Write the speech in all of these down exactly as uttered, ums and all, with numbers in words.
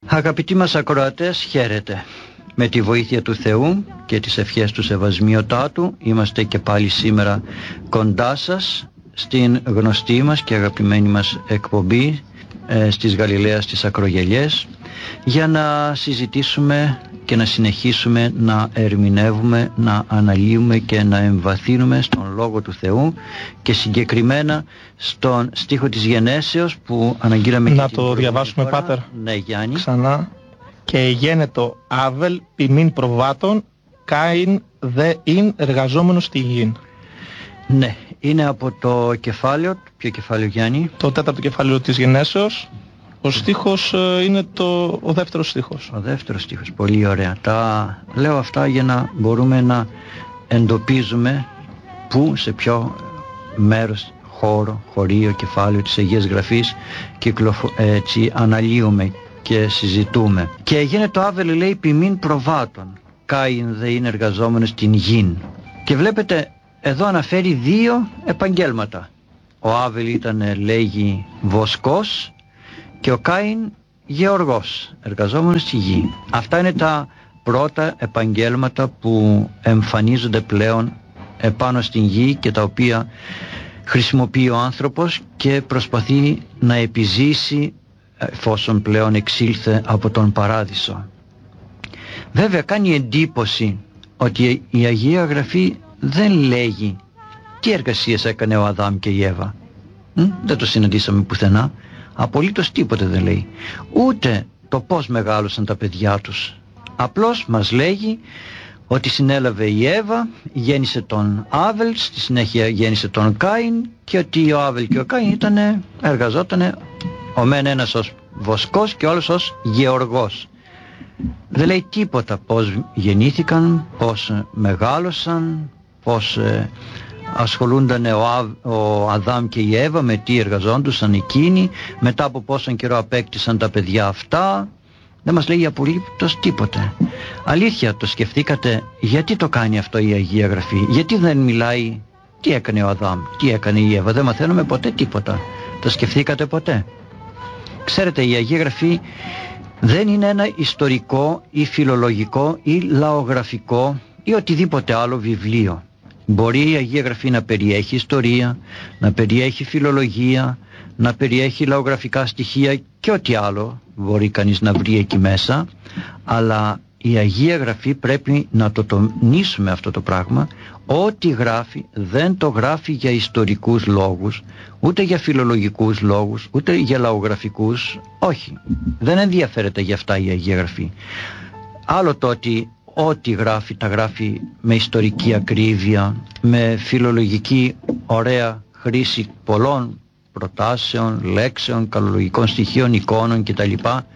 Αγαπητοί μας ακροατές, χαίρετε. Με τη βοήθεια του Θεού και τις ευχές του Σεβασμιωτά Του είμαστε και πάλι σήμερα κοντά σας στην γνωστή μας και αγαπημένη μας εκπομπή ε, στις Γαλιλαίας τις Ακρογελιές, για να συζητήσουμε και να συνεχίσουμε να ερμηνεύουμε, να αναλύουμε και να εμβαθύνουμε στον Λόγο του Θεού και συγκεκριμένα στον στίχο της Γενέσεως που αναγγείλαμε. Να το διαβάσουμε φορά. Πάτερ, ναι, Γιάννη. Ξανά. Και γένετο Άβελ ποιμήν προβάτων, Κάιν δε ειν εργαζόμενος στη γη. Ναι, είναι από το κεφάλαιο, ποιο κεφάλαιο, Γιάννη? Το τέταρτο κεφάλαιο της Γενέσεως. Ο στίχος είναι το, ο δεύτερος στίχος. Ο δεύτερος στίχος, πολύ ωραία. Τα λέω αυτά για να μπορούμε να εντοπίζουμε πού, σε ποιο μέρος, χώρο, χωρίο, κεφάλαιο της Αγίας Γραφής κυκλοφο... έτσι αναλύουμε και συζητούμε. Και γίνεται το Άβελ, λέει, ποιμήν προβάτων, Κάιν δε είναι εργαζόμενος στην γην. Και βλέπετε εδώ αναφέρει δύο επαγγέλματα. Ο Άβελ ήταν, λέγει, βοσκός και ο Κάιν γεωργός, εργαζόμενος στη γη. Αυτά είναι τα πρώτα επαγγέλματα που εμφανίζονται πλέον επάνω στην γη και τα οποία χρησιμοποιεί ο άνθρωπος και προσπαθεί να επιζήσει εφόσον πλέον εξήλθε από τον παράδεισο. Βέβαια κάνει εντύπωση ότι η Αγία Γραφή δεν λέγει τι εργασίες έκανε ο Αδάμ και η Εύα. Μ? Δεν το συναντήσαμε πουθενά. Απολύτως τίποτε δεν λέει. Ούτε το πώς μεγάλωσαν τα παιδιά τους. Απλώς μας λέγει ότι συνέλαβε η Εύα, γέννησε τον Άβελ, στη συνέχεια γέννησε τον Κάιν και ότι ο Άβελ και ο Κάιν ήτανε, εργαζότανε, ο μεν ένας ως βοσκός και ο άλλος ως γεωργός. Δεν λέει τίποτα πώς γεννήθηκαν, πώς μεγάλωσαν, πώς ε, ασχολούνταν ο, Α, ο Αδάμ και η Εύα, με τι εργαζόντουσαν εκείνοι, μετά από πόσον καιρό απέκτησαν τα παιδιά αυτά. Δεν μας λέει απολύτως τίποτε. Αλήθεια, το σκεφτήκατε γιατί το κάνει αυτό η Αγία Γραφή? Γιατί δεν μιλάει τι έκανε ο Αδάμ, τι έκανε η Εύα? Δεν μαθαίνουμε ποτέ τίποτα. Το σκεφτήκατε ποτέ? Ξέρετε, η Αγία Γραφή δεν είναι ένα ιστορικό ή φιλολογικό ή λαογραφικό ή οτιδήποτε άλλο βιβλίο. Μπορεί η Αγία Γραφή να περιέχει ιστορία, να περιέχει φιλολογία, να περιέχει λαογραφικά στοιχεία και ό,τι άλλο μπορεί κανείς να βρει εκεί μέσα, αλλά η Αγία Γραφή, πρέπει να το τονίσουμε αυτό το πράγμα, ό,τι γράφει δεν το γράφει για ιστορικούς λόγους, ούτε για φιλολογικούς λόγους, ούτε για λαογραφικούς. Όχι, δεν ενδιαφέρεται για αυτά η Αγία Γραφή. Άλλο το ότι ό,τι γράφει τα γράφει με ιστορική ακρίβεια, με φιλολογική ωραία χρήση πολλών προτάσεων, λέξεων, καλολογικών στοιχείων, εικόνων κτλ.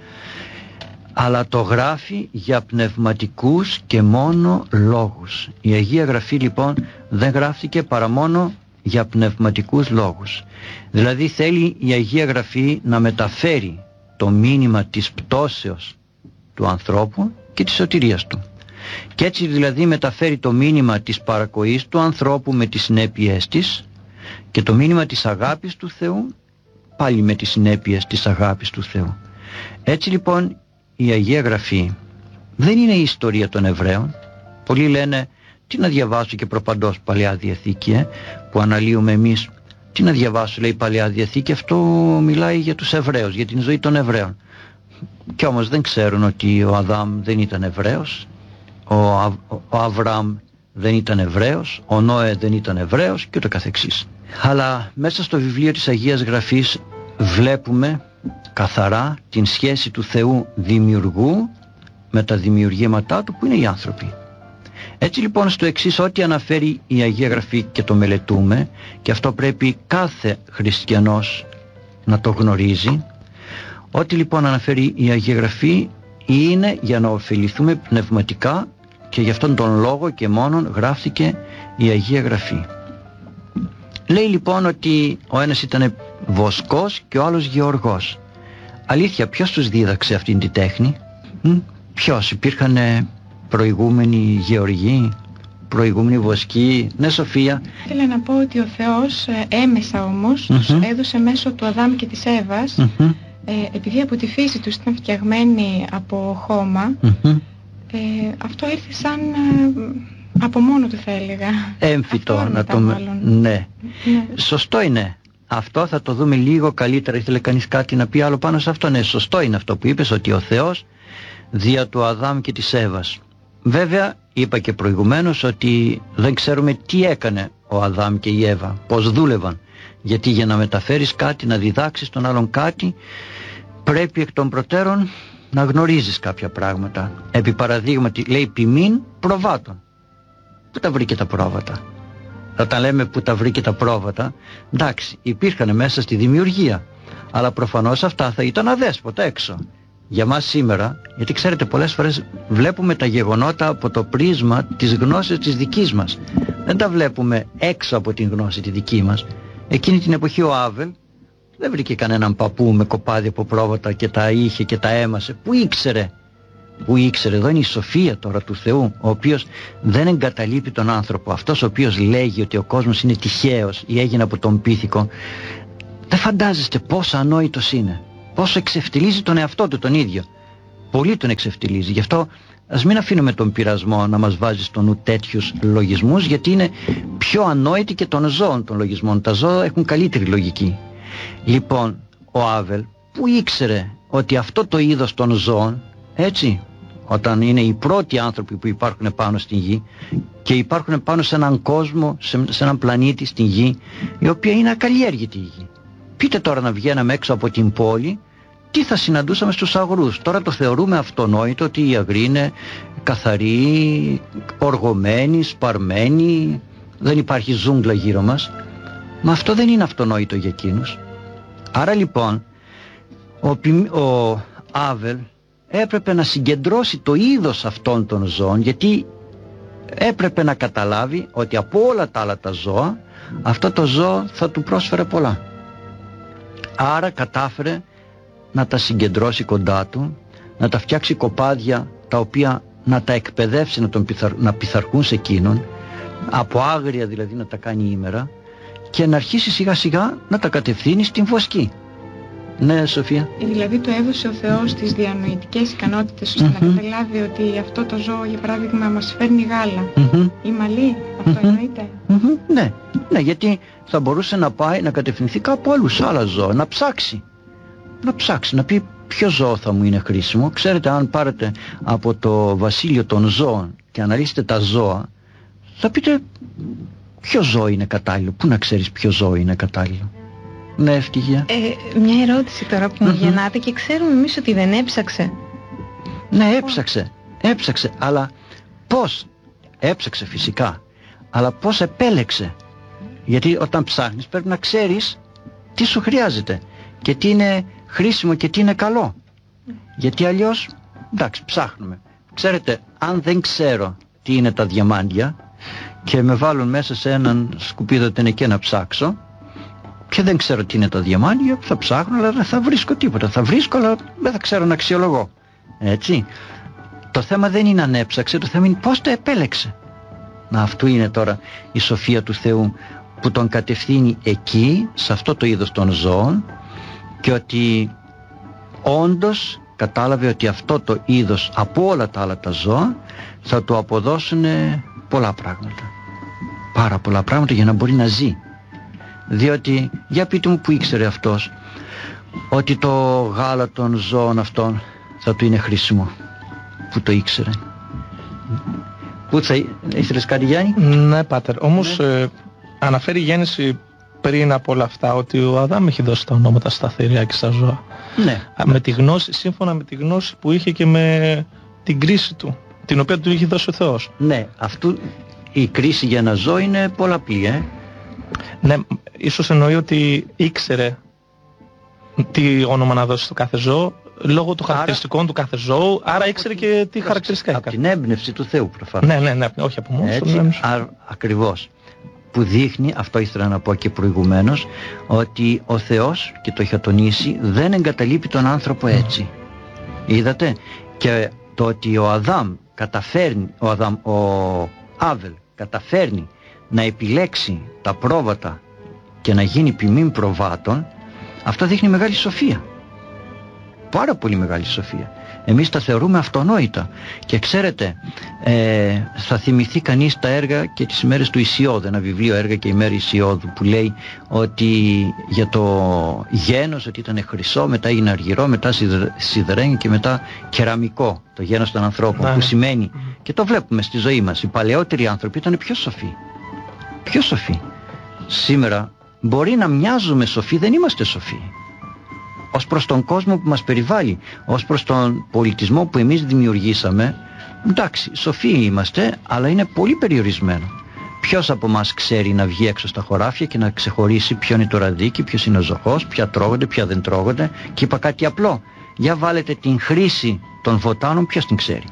Αλλά το γράφει για πνευματικούς και μόνο λόγους. Η Αγία Γραφή λοιπόν δεν γράφτηκε παρά μόνο για πνευματικούς λόγους. Δηλαδή θέλει η Αγία Γραφή να μεταφέρει το μήνυμα της πτώσεως του ανθρώπου και της σωτηρίας του. Και έτσι δηλαδή μεταφέρει το μήνυμα της παρακοής του ανθρώπου με τις συνέπειές της και το μήνυμα της αγάπης του Θεού πάλι με τις συνέπειες της αγάπης του Θεού. Έτσι λοιπόν η Αγία Γραφή δεν είναι η ιστορία των Εβραίων. Πολλοί λένε τι να διαβάσω και προπαντός Παλαιά Διαθήκη, ε, που αναλύουμε εμείς. Τι να διαβάσω, λέει, Παλαιά Διαθήκη, αυτό μιλάει για τους Εβραίους, για την ζωή των Εβραίων. Κι όμως δεν ξέρουν ότι ο Αδάμ δεν ήταν Εβραίος, ο, Α, ο Αβραάμ δεν ήταν Εβραίος, ο Νόε δεν ήταν Εβραίος και ούτω καθεξής. Αλλά μέσα στο βιβλίο της Αγίας Γραφής βλέπουμε καθαρά την σχέση του Θεού δημιουργού με τα δημιουργήματά του που είναι οι άνθρωποι. Έτσι λοιπόν στο εξής, ό,τι αναφέρει η Αγία Γραφή και το μελετούμε, και αυτό πρέπει κάθε χριστιανός να το γνωρίζει, ό,τι λοιπόν αναφέρει η Αγία Γραφή είναι για να ωφεληθούμε πνευματικά και γι' αυτόν τον λόγο και μόνον γράφτηκε η Αγία Γραφή. Λέει λοιπόν ότι ο ένας ήταν βοσκός και ο άλλος γεωργός. Αλήθεια, ποιος τους δίδαξε αυτήν τη τέχνη? Μ? Ποιος? Υπήρχαν προηγούμενοι γεωργοί, προηγούμενοι βοσκοί? Ναι, Σοφία. Θέλω να πω ότι ο Θεός έμεσα όμως mm-hmm. τους έδωσε μέσω του Αδάμ και της Εύας mm-hmm. ε, επειδή από τη φύση τους ήταν φτιαγμένοι από χώμα, mm-hmm. ε, αυτό ήρθε σαν ε, από μόνο του, θα έλεγα. Έμφυτο να το... Ναι. ναι. Σωστό είναι. Αυτό θα το δούμε λίγο καλύτερα. Ήθελε κανείς κάτι να πει άλλο πάνω σε αυτό? Ναι, σωστό είναι αυτό που είπες, ότι ο Θεός δια του Αδάμ και της Εύας. Βέβαια, είπα και προηγουμένως ότι δεν ξέρουμε τι έκανε ο Αδάμ και η Εύα, πώς δούλευαν. Γιατί για να μεταφέρεις κάτι, να διδάξεις τον άλλον κάτι, πρέπει εκ των προτέρων να γνωρίζεις κάποια πράγματα. Επί παραδείγματι, λέει ποιμήν προβάτων. Πού τα βρήκε τα πρόβατα? Όταν λέμε που τα βρήκε τα πρόβατα, εντάξει, υπήρχαν μέσα στη δημιουργία, αλλά προφανώς αυτά θα ήταν αδέσποτα έξω. Για μας σήμερα, γιατί ξέρετε πολλές φορές βλέπουμε τα γεγονότα από το πρίσμα της γνώσης της δικής μας. Δεν τα βλέπουμε έξω από την γνώση τη δική μας. Εκείνη την εποχή ο Άβελ δεν βρήκε κανέναν παππού με κοπάδι από πρόβατα και τα είχε και τα έμασε. Πού ήξερε? Που ήξερε? Εδώ είναι η σοφία τώρα του Θεού, ο οποίος δεν εγκαταλείπει τον άνθρωπο. Αυτός ο οποίος λέγει ότι ο κόσμος είναι τυχαίος ή έγινε από τον πίθηκο, δεν φαντάζεστε πόσο ανόητος είναι, πόσο εξευτελίζει τον εαυτό του τον ίδιο. Πολύ τον εξευτελίζει. Γι' αυτό ας μην αφήνουμε τον πειρασμό να μας βάζει στο νου τέτοιους λογισμούς, γιατί είναι πιο ανόητοι και των ζώων των λογισμών. Τα ζώα έχουν καλύτερη λογική. Λοιπόν, ο Άβελ που ήξερε ότι αυτό το είδος των ζώων, έτσι, όταν είναι οι πρώτοι άνθρωποι που υπάρχουν πάνω στην γη και υπάρχουν πάνω σε έναν κόσμο, σε, σε έναν πλανήτη στην γη, η οποία είναι ακαλλιέργητη η γη. Πείτε τώρα να βγαίναμε έξω από την πόλη, τι θα συναντούσαμε στους αγρούς? Τώρα το θεωρούμε αυτονόητο ότι οι αγροί είναι καθαροί, οργωμένοι, σπαρμένοι, δεν υπάρχει ζούγκλα γύρω μας. Μα αυτό δεν είναι αυτονόητο για εκείνους. Άρα λοιπόν ο, ο Άβελ έπρεπε να συγκεντρώσει το είδος αυτών των ζώων, γιατί έπρεπε να καταλάβει ότι από όλα τα άλλα τα ζώα αυτό το ζώο θα του πρόσφερε πολλά. Άρα κατάφερε να τα συγκεντρώσει κοντά του, να τα φτιάξει κοπάδια τα οποία να τα εκπαιδεύσει να, τον πειθαρ, να πειθαρχούν σε εκείνον, από άγρια δηλαδή να τα κάνει ήμερα, και να αρχίσει σιγά σιγά να τα κατευθύνει στην βοσκή. Ναι, Σοφία. Δηλαδή το έδωσε ο Θεός τις διανοητικές ικανότητες ώστε mm-hmm. να καταλάβει ότι αυτό το ζώο, για παράδειγμα, μας φέρνει γάλα mm-hmm. ή μαλλί. Αυτό mm-hmm. εννοείται? Mm-hmm. Ναι, ναι, γιατί θα μπορούσε να πάει να κατευθυνθεί κάπου άλλου σε άλλα ζώα, να ψάξει. Να ψάξει, να πει ποιο ζώο θα μου είναι χρήσιμο. Ξέρετε, αν πάρετε από το βασίλειο των ζώων και αναλύσετε τα ζώα, θα πείτε ποιο ζώο είναι κατάλληλο. Πού να ξέρεις ποιο ζώο είναι κατάλληλο? Ναι, Ευτυχία. Ε, μια ερώτηση τώρα που μου mm-hmm. γεννάτε και ξέρουμε εμείς ότι δεν έψαξε. Ναι, έψαξε, έψαξε, αλλά πώς? Έψαξε φυσικά, αλλά πώς επέλεξε? Γιατί όταν ψάχνεις πρέπει να ξέρεις τι σου χρειάζεται και τι είναι χρήσιμο και τι είναι καλό. Γιατί αλλιώς, εντάξει, ψάχνουμε. Ξέρετε, αν δεν ξέρω τι είναι τα διαμάντια και με βάλουν μέσα σε έναν σκουπίδο τενεκέ να ψάξω και δεν ξέρω τι είναι τα διαμάντια, θα ψάχνω αλλά δεν θα βρίσκω τίποτα. Θα βρίσκω αλλά δεν θα ξέρω να αξιολογώ. Έτσι. Το θέμα δεν είναι αν έψαξε, το θέμα είναι πώς το επέλεξε. Να, αυτού είναι τώρα η σοφία του Θεού που τον κατευθύνει εκεί, σε αυτό το είδος των ζώων, και ότι όντως κατάλαβε ότι αυτό το είδος από όλα τα άλλα τα ζώα θα του αποδώσουν πολλά πράγματα. Πάρα πολλά πράγματα για να μπορεί να ζει. Διότι, για πείτε μου που ήξερε αυτός ότι το γάλα των ζώων αυτών θα του είναι χρήσιμο? Που το ήξερε? Πού θα ήθελες κάτι, Γιάννη? Ναι, Πάτερ, όμως ναι. Ε, αναφέρει η γέννηση πριν από όλα αυτά ότι ο Αδάμ έχει δώσει τα ονόματα στα θηρία και στα ζώα. Ναι. Με τη γνώση, σύμφωνα με τη γνώση που είχε και με την κρίση του, την οποία του είχε δώσει ο Θεός. Ναι, αυτού η κρίση για ένα ζώο είναι πολλαπλή, ε. Ναι, ίσως εννοεί ότι ήξερε τι όνομα να δώσει στο κάθε ζώο λόγω του χαρακτηριστικών του κάθε ζώου, άρα ήξερε και τι χαρακτηριστικά από την έμπνευση του Θεού προφανώς. Ναι, ναι, ναι, όχι από μόνος. Έτσι, α, ακριβώς. Που δείχνει, αυτό ήθελα να πω και προηγουμένως, ότι ο Θεός, και το είχα τονίσει, δεν εγκαταλείπει τον άνθρωπο έτσι. Mm. Είδατε? Και το ότι ο Αδάμ καταφέρνει, ο, Αδάμ, ο Άβελ καταφέρνει να επιλέξει τα πρόβατα και να γίνει ποιμήν προβάτων, αυτό δείχνει μεγάλη σοφία. πάρα πολύ μεγάλη σοφία. Εμείς τα θεωρούμε αυτονόητα. Και ξέρετε, ε, θα θυμηθεί κανείς τα έργα και τις ημέρες του Ησιώδου, ένα βιβλίο έργα και ημέρη Ησιώδου, που λέει ότι για το γένος ότι ήταν χρυσό, μετά έγινε αργυρό, μετά σιδερένιο και μετά κεραμικό, το γένος των ανθρώπων, ναι. Που σημαίνει, και το βλέπουμε στη ζωή μας, οι παλαιότεροι άνθρωποι ήταν πιο σοφοί. Πιο σοφοί. Σήμερα μπορεί να μοιάζουμε σοφοί, δεν είμαστε σοφοί. Ως προς τον κόσμο που μας περιβάλλει, ως προς τον πολιτισμό που εμείς δημιουργήσαμε, εντάξει, σοφοί είμαστε, αλλά είναι πολύ περιορισμένο. Ποιος από μας ξέρει να βγει έξω στα χωράφια και να ξεχωρίσει ποιο είναι το ραδίκι, ποιος είναι ο ζωχός, ποια τρώγονται, ποια δεν τρώγονται? Και είπα κάτι απλό. Για βάλετε την χρήση των βοτάνων, ποιος την ξέρει?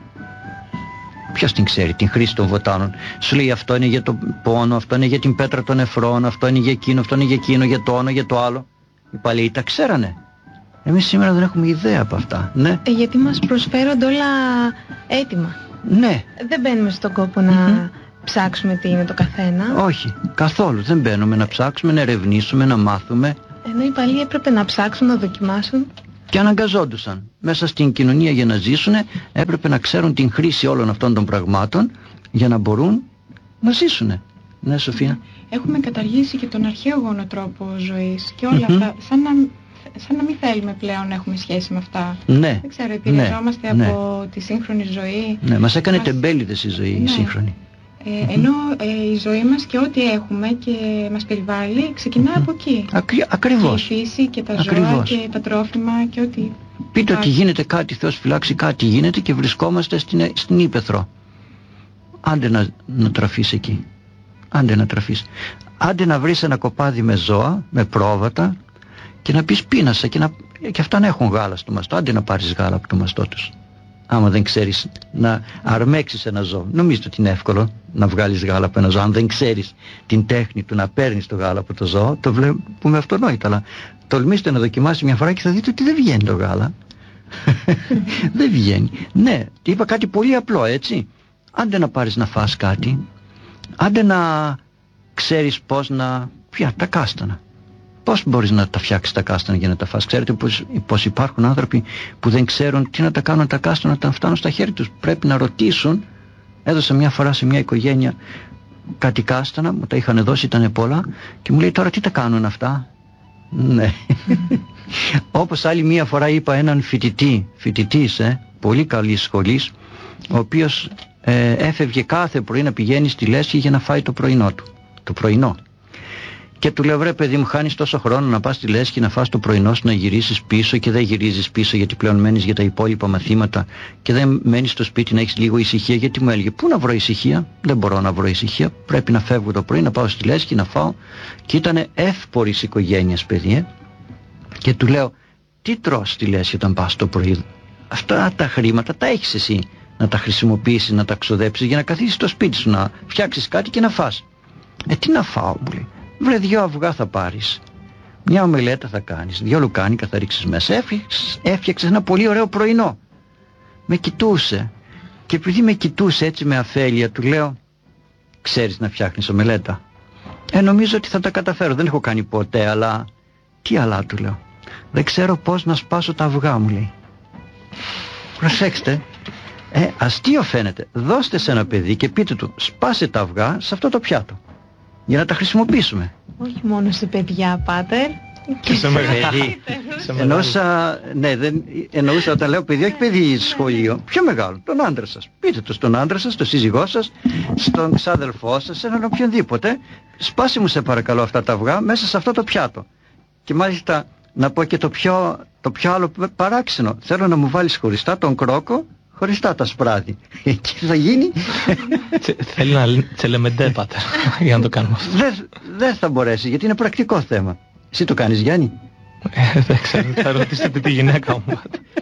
Ποιος την ξέρει την χρήση των βοτάνων? Σου λέει αυτό είναι για το πόνο, αυτό είναι για την πέτρα των νεφρών, αυτό είναι για εκείνο, αυτό είναι για εκείνο, για το ono, για το άλλο. Οι παλαιοί τα ξέρανε. Εμείς σήμερα δεν έχουμε ιδέα από αυτά. Ναι. Ε, γιατί μας προσφέρονται όλα έτοιμα. Ναι. Δεν μπαίνουμε στον κόπο να mm-hmm. ψάξουμε τι είναι το καθένα. Όχι, καθόλου. Δεν μπαίνουμε να ψάξουμε, να ερευνήσουμε, να μάθουμε. Ενώ οι παλιοί έπρεπε να ψάξουν, να δοκιμάσουν. Και αναγκαζόντουσαν. Μέσα στην κοινωνία για να ζήσουν έπρεπε να ξέρουν την χρήση όλων αυτών των πραγμάτων για να μπορούν να ζήσουν. Ναι, Σοφία. Έχουμε καταργήσει και τον αρχαίο γονοτρόπο ζωής και όλα mm-hmm. αυτά. Σαν να... σαν να μην θέλουμε πλέον να έχουμε σχέση με αυτά. Ναι. Δεν ξέρω, επηρεαζόμαστε ναι. από ναι. τη σύγχρονη ζωή. Ναι, μας έκανε μας... τεμπέληδες η ζωή, ναι. η σύγχρονη. Ε, mm-hmm. Ενώ ε, η ζωή μας και ό,τι έχουμε και μας περιβάλλει ξεκινά mm-hmm. από εκεί. Ακρι... Ακριβώς. Και η φύση και τα Ακριβώς. ζώα και τα τρόφιμα και ό,τι... Πείτε ότι γίνεται κάτι, Θεός φυλάξει, κάτι γίνεται και βρισκόμαστε στην, στην Ύπαιθρο. Άντε να, να τραφείς εκεί. Άντε να τραφείς. Άντε να βρεις ένα κοπάδι με ζώα, με πρόβατα, και να πεις πείνασα και, να... και αυτά να έχουν γάλα στο μαστό. Άντε να πάρεις γάλα από το μαστό τους. Άμα δεν ξέρεις να αρμέξεις ένα ζώο. Νομίζετε ότι είναι εύκολο να βγάλεις γάλα από ένα ζώο? Αν δεν ξέρεις την τέχνη του να παίρνεις το γάλα από το ζώο, το βλέπουμε αυτονόητο. Αλλά τολμήστε να δοκιμάσετε μια φορά και θα δείτε ότι δεν βγαίνει το γάλα. Δεν βγαίνει. Ναι, είπα κάτι πολύ απλό, έτσι. Άντε να πάρεις να φας κάτι. Άντε να ξέρεις πώς να... Πια, τα κάστανα. Πώς μπορείς να τα φτιάξεις τα κάστανα για να τα φας? Ξέρετε πως, πως υπάρχουν άνθρωποι που δεν ξέρουν τι να τα κάνουν τα κάστανα όταν φτάνουν στα χέρια τους. Πρέπει να ρωτήσουν. Έδωσα μια φορά σε μια οικογένεια κάτι κάστανα, μου τα είχαν δώσει, ήταν πολλά, και μου λέει τώρα τι τα κάνουν αυτά? Ναι. Όπως άλλη μια φορά είπα έναν φοιτητή, φοιτητής, ε, πολύ καλής σχολής, ο οποίος ε, έφευγε κάθε πρωί να πηγαίνει στη λέσχη για να φάει το πρωινό του. Το πρωινό. Και του λέω, βρε παιδί μου, χάνεις τόσο χρόνο να πας στη λέσχη να φας το πρωινό σου, να γυρίσεις πίσω, και δεν γυρίζεις πίσω γιατί πλέον μένεις για τα υπόλοιπα μαθήματα και δεν μένεις στο σπίτι να έχεις λίγο ησυχία? Γιατί μου έλεγε, πού να βρω ησυχία? Δεν μπορώ να βρω ησυχία. Πρέπει να φεύγω το πρωί, να πάω στη λέσχη, να φάω. Και ήταν εύπορης οικογένειας, παιδί, ε? Και του λέω, τι τρως στη λέσχη όταν πας το πρωί? Αυτά τα χρήματα τα έχεις εσύ να τα χρησιμοποιήσεις, να τα ξοδέψεις για να καθίσεις στο σπίτι σου, να φτιάξεις κάτι και να φας. Ε, τι να φάω, μου λέει. Βρε, δυο αυγά θα πάρεις, μια ομελέτα θα κάνεις, δυο λουκάνικα θα ρίξεις μέσα. Έφτιαξες, έφτιαξες ένα πολύ ωραίο πρωινό. Με κοιτούσε, και επειδή με κοιτούσε έτσι με αφέλεια, του λέω, ξέρεις να φτιάχνεις ομελέτα? Ε, νομίζω ότι θα τα καταφέρω, δεν έχω κάνει ποτέ, αλλά... Τι αλλά, του λέω? Δεν ξέρω πώς να σπάσω τα αυγά, μου λέει. Προσέξτε, ε, αστείο φαίνεται. Δώστε σε ένα παιδί και πείτε του, σπάσε τα αυγά σε αυτό το πιάτο, για να τα χρησιμοποιήσουμε. Όχι μόνο σε παιδιά, πάτερ. Και σε μεγάλη. Εννοούσα, ναι, δεν, εννοούσα όταν λέω παιδί, όχι παιδί σχολείο, πιο μεγάλο, τον άντρα σας. Πείτε το στον άντρα σας, στον σύζυγό σας, στον ξάδελφό σας, έναν οποιονδήποτε. Σπάσε μου σε παρακαλώ αυτά τα αυγά μέσα σε αυτό το πιάτο. Και μάλιστα να πω και το πιο, το πιο άλλο παράξενο. Θέλω να μου βάλεις χωριστά τον κρόκο, χωριστά τα σπράδι. Και θα γίνει... Θέλει να τσελεμεντέ, πάτερ, για να το κάνουμε αυτό. Δεν δε θα μπορέσει, γιατί είναι πρακτικό θέμα. Εσύ το κάνεις, Γιάννη? Ε, δεν ξέρω, θα ρωτήσετε τη γυναίκα μου.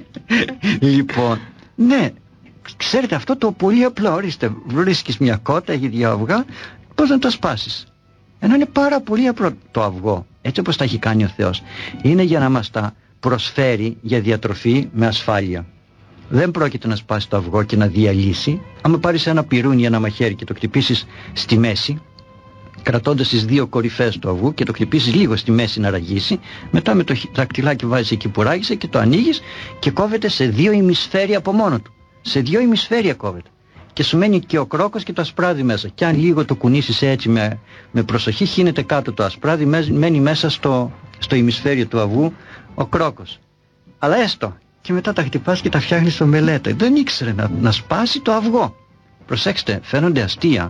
Λοιπόν, ναι, ξέρετε αυτό το πολύ απλό, ορίστε, βρίσκεις μια κότα, έχει δύο αυγά, πώς να το σπάσεις? Ενώ είναι πάρα πολύ απλό το αυγό, έτσι όπως τα έχει κάνει ο Θεός. Είναι για να μας τα προσφέρει για διατροφή με ασφάλεια. Δεν πρόκειται να σπάσει το αυγό και να διαλύσει. Αν πάρεις ένα πυρούνι, ένα μαχαίρι και το χτυπήσεις στη μέση, κρατώντας τις δύο κορυφές του αυγού και το χτυπήσεις λίγο στη μέση να ραγίσει, μετά με το δακτυλάκι βάζεις εκεί που ράγισε και το ανοίγεις και κόβεται σε δύο ημισφαίρια από μόνο του. Σε δύο ημισφαίρια κόβεται. Και σου μένει και ο κρόκος και το ασπράδι μέσα. Και αν λίγο το κουνήσεις έτσι με, με προσοχή, χύνεται κάτω το ασπράδι, μένει μέσα στο, στο ημισφαίριο του αυγού ο κρόκος. Αλλά έστω. Και μετά τα χτυπάς και τα φτιάχνεις στο μελέτα. Δεν ήξερε να, να σπάσει το αυγό. Προσέξτε, φαίνονται αστεία,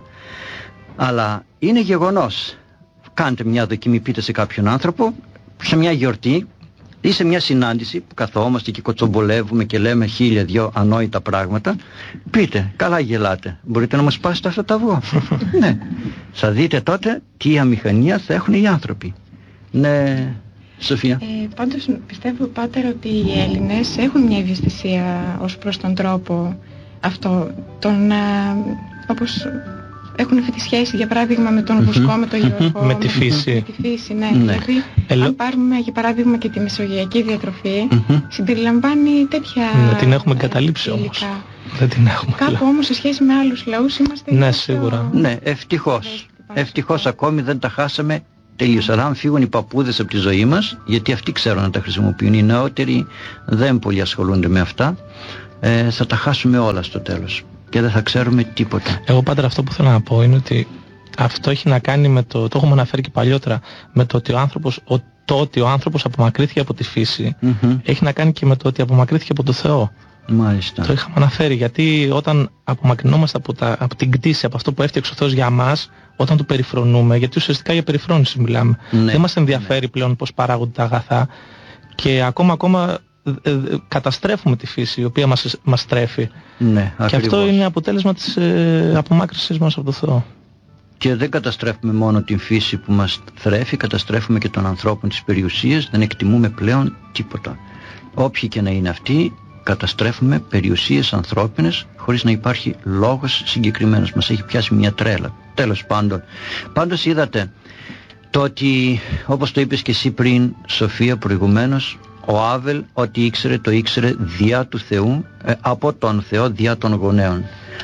αλλά είναι γεγονός. Κάντε μια δοκιμή, πείτε σε κάποιον άνθρωπο, σε μια γιορτή ή σε μια συνάντηση που καθόμαστε και κοτσομπολεύουμε και λέμε χίλια δυο ανόητα πράγματα, πείτε, καλά γελάτε, μπορείτε να μας σπάσετε αυτό το αυγό? Ναι. Θα δείτε τότε τι αμηχανία θα έχουν οι άνθρωποι. Ναι, Σοφία. Ε, πάντως πιστεύω, Πάτερ, ότι οι Έλληνες έχουν μια ευαισθησία ως προς τον τρόπο αυτό, τον, α, όπως έχουν αυτή τη σχέση, για παράδειγμα, με τον βουσκό, με τον γεωργό, με τη φύση. Με τη φύση, ναι. ναι. Δηλαδή, Ελο... αν πάρουμε για παράδειγμα και τη μεσογειακή διατροφή, mm-hmm. συμπεριλαμβάνει τέτοια. Ναι, την έχουμε εγκαταλείψει όμως. Δεν την έχουμε. Κάπου όμως σε σχέση με άλλους λαούς είμαστε. Ναι, σίγουρα. Το... Ναι, ευτυχώς. Ευτυχώς ακόμη δεν τα χάσαμε τελείως. Αλλά αν φύγουν οι παππούδες από τη ζωή μας, γιατί αυτοί ξέρουν να τα χρησιμοποιούν, οι νεότεροι δεν πολύ ασχολούνται με αυτά, ε, θα τα χάσουμε όλα στο τέλος. Και δεν θα ξέρουμε τίποτα. Εγώ πάντα αυτό που θέλω να πω είναι ότι αυτό έχει να κάνει με το, το έχουμε αναφέρει και παλιότερα, με το ότι ο άνθρωπος, ο, το ότι ο άνθρωπος απομακρύθηκε από τη φύση, mm-hmm. έχει να κάνει και με το ότι απομακρύθηκε από το Θεό. Μάλιστα. Το είχαμε αναφέρει, γιατί όταν απομακρυνόμαστε από, τα, από την κτήση, από αυτό που έφτιαξε ο Θεός για μας, όταν το περιφρονούμε, γιατί ουσιαστικά για περιφρόνηση μιλάμε, ναι, δεν μας ενδιαφέρει ναι. πλέον πώς παράγονται τα αγαθά και ακόμα ακόμα ε, ε, καταστρέφουμε τη φύση η οποία μας, μας τρέφει. Ναι, και αυτό είναι αποτέλεσμα της ε, απομάκρυνσης μας από το Θεό. Και δεν καταστρέφουμε μόνο την φύση που μας θρέφει, καταστρέφουμε και των ανθρώπων της περιουσίας, δεν εκτιμούμε πλέον τίποτα. Όποιοι και να είναι αυτοί, καταστρέφουμε περιουσίες ανθρώπινες χωρίς να υπάρχει λόγος συγκεκριμένος. Μας έχει πιάσει μια τρέλα. Τέλος πάντων. Πάντως είδατε το ότι, όπως το είπες και εσύ πριν, Σοφία, προηγουμένως, ο Άβελ ό,τι ήξερε το ήξερε διά του Θεού, ε, από τον Θεό διά των γονέων.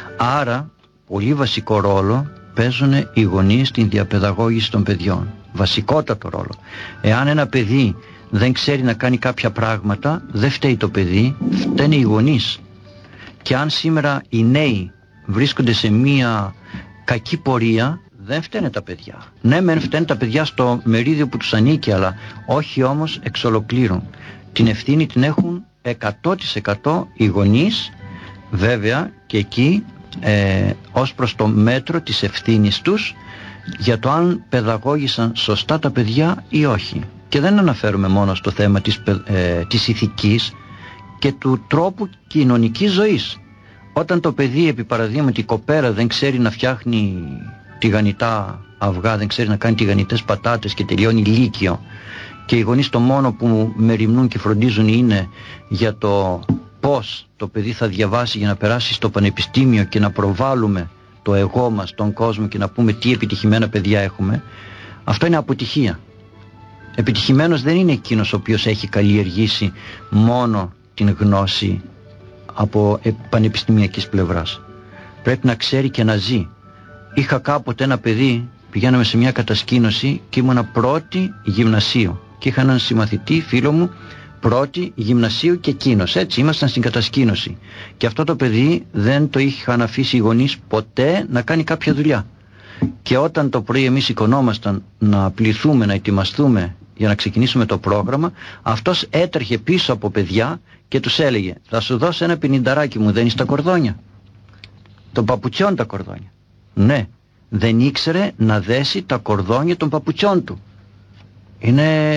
Άρα πολύ βασικό ρόλο παίζουν οι γονείς στην διαπαιδαγώγηση των παιδιών. Βασικότατο ρόλο. Εάν ένα παιδί δεν ξέρει να κάνει κάποια πράγματα, δεν φταίει το παιδί, φταίνε οι γονείς. Και αν σήμερα οι νέοι βρίσκονται σε μία κακή πορεία, δεν φταίνε τα παιδιά. Ναι, μεν φταίνε τα παιδιά στο μερίδιο που τους ανήκει, αλλά όχι όμως εξ ολοκλήρου. Την ευθύνη την έχουν εκατό τοις εκατό οι γονείς, βέβαια και εκεί ε, ως προς το μέτρο της ευθύνης τους για το αν παιδαγώγησαν σωστά τα παιδιά ή όχι. Και δεν αναφέρουμε μόνο στο θέμα της, ε, της ηθικής και του τρόπου κοινωνικής ζωής. Όταν το παιδί, επί παραδείγματι η κοπέρα, δεν ξέρει να φτιάχνει τηγανιτά αυγά, δεν ξέρει να κάνει τηγανιτές πατάτες και τελειώνει λύκειο, και οι γονείς το μόνο που μεριμνούν και φροντίζουν είναι για το πώς το παιδί θα διαβάσει για να περάσει στο πανεπιστήμιο και να προβάλλουμε το εγώ μας, τον κόσμο, και να πούμε τι επιτυχημένα παιδιά έχουμε, αυτό είναι αποτυχία. Επιτυχημένος δεν είναι εκείνος ο οποίος έχει καλλιεργήσει μόνο την γνώση από πανεπιστημιακής πλευράς. Πρέπει να ξέρει και να ζει. Είχα κάποτε ένα παιδί, πηγαίναμε σε μια κατασκήνωση και ήμουνα πρώτη γυμνασίου και είχα έναν συμμαθητή φίλο μου πρώτη γυμνασίου και εκείνος, έτσι ήμασταν στην κατασκήνωση, και αυτό το παιδί δεν το είχαν αφήσει οι γονείς ποτέ να κάνει κάποια δουλειά. Και όταν το πρωί εμείς σηκωνόμασταν να πληθούμε, να ετοιμαστούμε για να ξεκινήσουμε το πρόγραμμα, αυτός έτρεχε πίσω από παιδιά και τους έλεγε, θα σου δώσω ένα πενηνταράκι, μου δένεις τα κορδόνια? Των παπουτσιών τα κορδόνια. Ναι, δεν ήξερε να δέσει τα κορδόνια των παπουτσιών του. Είναι,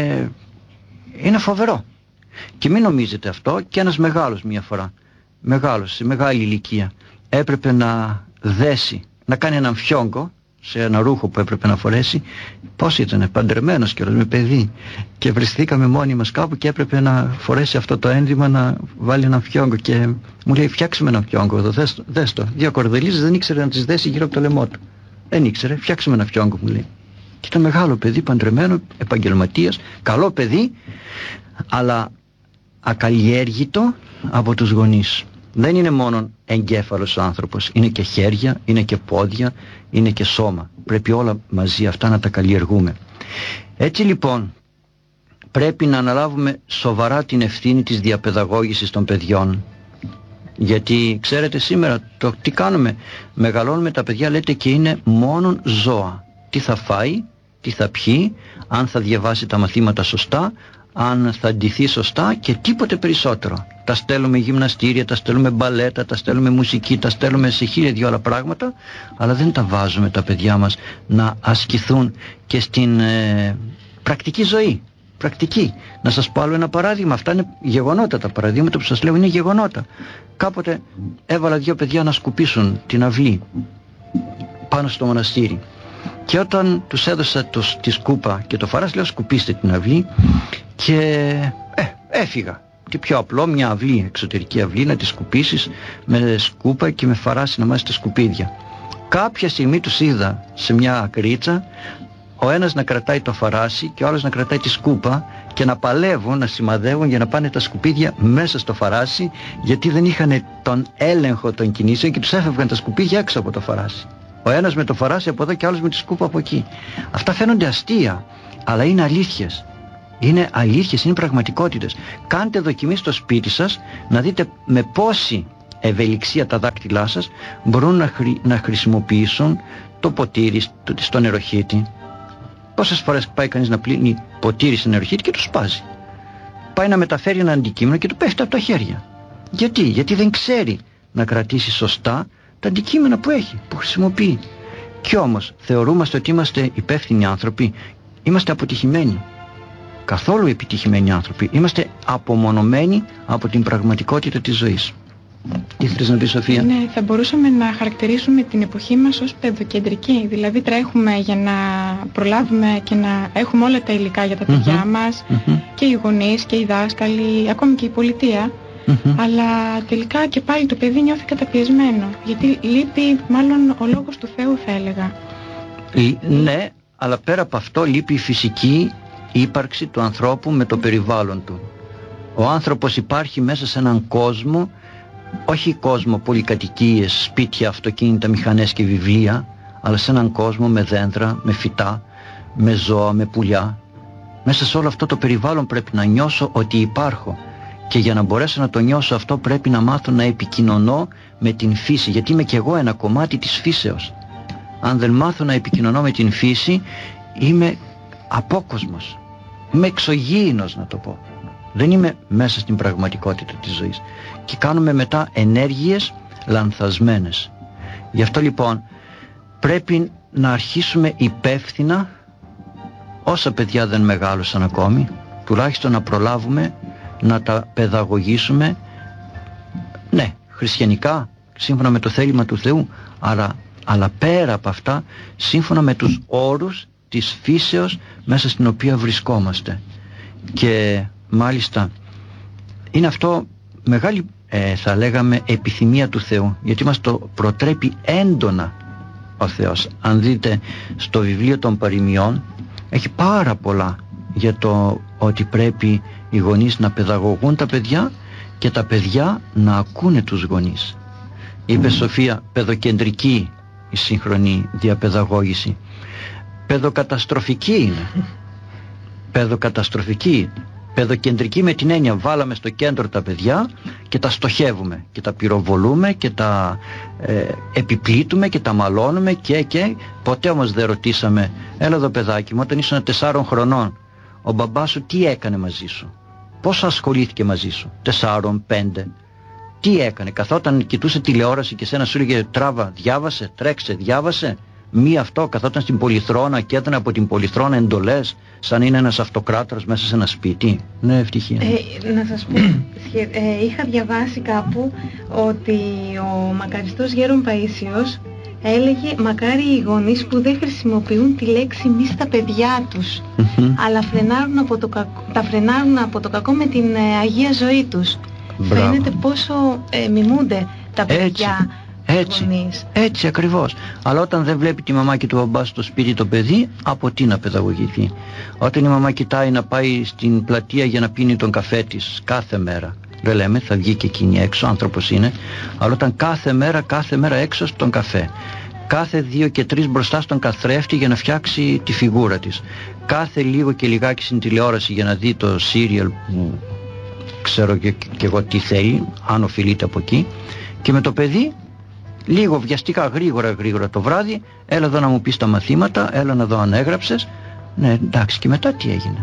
είναι φοβερό. Και μην νομίζετε αυτό, και ένας μεγάλος μια φορά, μεγάλος, σε μεγάλη ηλικία, έπρεπε να δέσει, να κάνει έναν φιόγκο σε ένα ρούχο που έπρεπε να φορέσει. Πώς ήταν, παντρεμένος κιόλας με παιδί, και βριστήκαμε μόνοι μας κάπου και έπρεπε να φορέσει αυτό το ένδυμα, να βάλει έναν φιόγκο, και μου λέει, φτιάξε με έναν φιόγκο εδώ, δες το, δες το. Δύο κορδελίζες δεν ήξερε να τις δέσει γύρω από το λαιμό του. Δεν ήξερε, φτιάξε με έναν φιόγκο, μου λέει. Και ήταν μεγάλο παιδί, παντρεμένο, επαγγελματίας, καλό παιδί, αλλά ακαλλιέργητο από τους γονείς. Δεν είναι μόνο εγκέφαλος ο άνθρωπος, είναι και χέρια, είναι και πόδια, είναι και σώμα. Πρέπει όλα μαζί αυτά να τα καλλιεργούμε. Έτσι λοιπόν πρέπει να αναλάβουμε σοβαρά την ευθύνη της διαπαιδαγώγησης των παιδιών. Γιατί ξέρετε σήμερα το τι κάνουμε, μεγαλώνουμε τα παιδιά, λέτε, και είναι μόνον ζώα. Τι θα φάει, τι θα πιει, αν θα διαβάσει τα μαθήματα σωστά, αν θα ντυθεί σωστά και τίποτε περισσότερο. Τα στέλνουμε γυμναστήρια, τα στέλνουμε μπαλέτα, τα στέλνουμε μουσική, τα στέλνουμε σε χίλια δυο άλλα πράγματα, αλλά δεν τα βάζουμε τα παιδιά μας να ασκηθούν και στην ε, πρακτική ζωή. Πρακτική. Να σας πω άλλο ένα παράδειγμα. Αυτά είναι γεγονότα. Τα παραδείγματα που σας λέω είναι γεγονότα. Κάποτε έβαλα δύο παιδιά να σκουπίσουν την αυλή πάνω στο μοναστήρι. Και όταν τους έδωσα το, τη σκούπα και το φαράς, λέω σκουπίστε την αυλή, και ε, έφυγα. Τι πιο απλό, μια αυλή, εξωτερική αυλή, να τη σκουπίσεις με σκούπα και με φαράς να μάθεις τα σκουπίδια. Κάποια στιγμή τους είδα σε μια ακρίτσα, ο ένας να κρατάει το φαράσι και ο άλλος να κρατάει τη σκούπα και να παλεύουν, να σημαδεύουν για να πάνε τα σκουπίδια μέσα στο φαράσι, γιατί δεν είχαν τον έλεγχο των κινήσεων και τους έφευγαν τα σκουπίδια έξω από το φαράσι. Ο ένας με το φαράσι από εδώ και ο άλλος με τη σκούπα από εκεί. Αυτά φαίνονται αστεία, αλλά είναι αλήθειες. Είναι αλήθειες, είναι πραγματικότητες. Κάντε δοκιμή στο σπίτι σας να δείτε με πόση ευελιξία τα δάκτυλά σας μπορούν να, χρη, να χρησιμοποιήσουν το ποτήρι στο νεροχύτη. Πόσες φορές πάει κανείς να πλύνει ποτήρι στο νεροχύτη και το σπάζει. Πάει να μεταφέρει ένα αντικείμενο και του πέφτει από τα χέρια. Γιατί, γιατί δεν ξέρει να κρατήσει σωστά τα αντικείμενα που έχει, που χρησιμοποιεί. Κι όμως θεωρούμαστε ότι είμαστε υπεύθυνοι άνθρωποι. Είμαστε αποτυχημένοι. Καθόλου επιτυχημένοι άνθρωποι. Είμαστε απομονωμένοι από την πραγματικότητα της ζωής. Τι θέλεις να πεις, Σοφία? Ναι, θα μπορούσαμε να χαρακτηρίσουμε την εποχή μας ως παιδοκεντρική. Δηλαδή τρέχουμε για να προλάβουμε και να έχουμε όλα τα υλικά για τα παιδιά mm-hmm. μας, mm-hmm. και οι γονείς και οι δάσκαλοι, ακόμη και η πολιτεία. Mm-hmm. Αλλά τελικά και πάλι το παιδί νιώθει καταπιεσμένο. Γιατί λείπει μάλλον ο λόγος του Θεού, θα έλεγα. Ε, ναι, αλλά πέρα από αυτό λείπει η φυσική ύπαρξη του ανθρώπου με το περιβάλλον του. Ο άνθρωπος υπάρχει μέσα σε έναν κόσμο, όχι κόσμο πολυκατοικίες, σπίτια, αυτοκίνητα, μηχανές και βιβλία, αλλά σε έναν κόσμο με δέντρα, με φυτά, με ζώα, με πουλιά. Μέσα σε όλο αυτό το περιβάλλον πρέπει να νιώσω ότι υπάρχω. Και για να μπορέσω να το νιώσω αυτό πρέπει να μάθω να επικοινωνώ με την φύση, γιατί είμαι κι εγώ ένα κομμάτι της φύσεως. Αν δεν μάθω να επικοινωνώ με την φύση, είμαι απόκοσμος, είμαι εξωγήινος, να το πω. Δεν είμαι μέσα στην πραγματικότητα της ζωής. Και κάνουμε μετά ενέργειες λανθασμένες. Γι' αυτό λοιπόν πρέπει να αρχίσουμε υπεύθυνα, όσα παιδιά δεν μεγάλωσαν ακόμη, τουλάχιστον να προλάβουμε να τα παιδαγωγήσουμε, ναι, χριστιανικά, σύμφωνα με το θέλημα του Θεού, αλλά, αλλά πέρα από αυτά, σύμφωνα με τους όρους της φύσεως μέσα στην οποία βρισκόμαστε. Και μάλιστα είναι αυτό μεγάλη, ε, θα λέγαμε, επιθυμία του Θεού, γιατί μας το προτρέπει έντονα ο Θεός. Αν δείτε στο βιβλίο των παροιμιών, έχει πάρα πολλά για το ότι πρέπει οι γονείς να παιδαγωγούν τα παιδιά και τα παιδιά να ακούνε τους γονείς. Είπε Σοφία, παιδοκεντρική η σύγχρονη διαπαιδαγώγηση. Παιδοκαταστροφική είναι. Παιδοκαταστροφική. Παιδοκεντρική με την έννοια βάλαμε στο κέντρο τα παιδιά και τα στοχεύουμε και τα πυροβολούμε και τα ε, επιπλήττουμε και τα μαλώνουμε και και ποτέ όμως δεν ρωτήσαμε, έλα εδώ παιδάκι μου, όταν ήσουν τεσσάρων χρονών ο μπαμπάς σου τι έκανε μαζί σου, πώς ασχολήθηκε μαζί σου, τεσσάρων, πέντε, τι έκανε, καθόταν, κοιτούσε τηλεόραση και σένα σου έλεγε τράβα, διάβασε, τρέξε, διάβασε, μη αυτό, καθόταν στην πολυθρόνα και έδωνε από την πολυθρόνα εντολές σαν είναι ένας αυτοκράτορας μέσα σε ένα σπίτι. Ναι, ευτυχία. Ε, να σας πω, ε, είχα διαβάσει κάπου ότι ο μακαριστός Γέρον Παΐσιος έλεγε μακάρι οι γονείς που δεν χρησιμοποιούν τη λέξη μη στα παιδιά τους, mm-hmm. αλλά φρενάρουν από το κακό, τα φρενάρουν από το κακό με την ε, Αγία ζωή τους. Μπράβο. Φαίνεται πόσο ε, μιμούνται τα παιδιά. Έτσι. Έτσι, έτσι ακριβώς. Αλλά όταν δεν βλέπει τη μαμά και του μπαμπά στο σπίτι το παιδί, από τι να παιδαγωγηθεί? Όταν η μαμά κοιτάει να πάει στην πλατεία για να πίνει τον καφέ της κάθε μέρα, Δεν λέμε, θα βγει και εκείνη έξω, άνθρωπος είναι, αλλά όταν κάθε μέρα, κάθε μέρα έξω στον καφέ, κάθε δύο και τρεις μπροστά στον καθρέφτη για να φτιάξει τη φιγούρα της, κάθε λίγο και λιγάκι στην τηλεόραση για να δει το σύριαλ που ξέρω και, και εγώ τι θέλει, αν οφειλείται από εκεί, και με το παιδί λίγο βιαστικά, γρήγορα γρήγορα το βράδυ, έλα εδώ να μου πεις τα μαθήματα, έλα να δω αν έγραψες. Ναι, εντάξει, και μετά τι έγινε?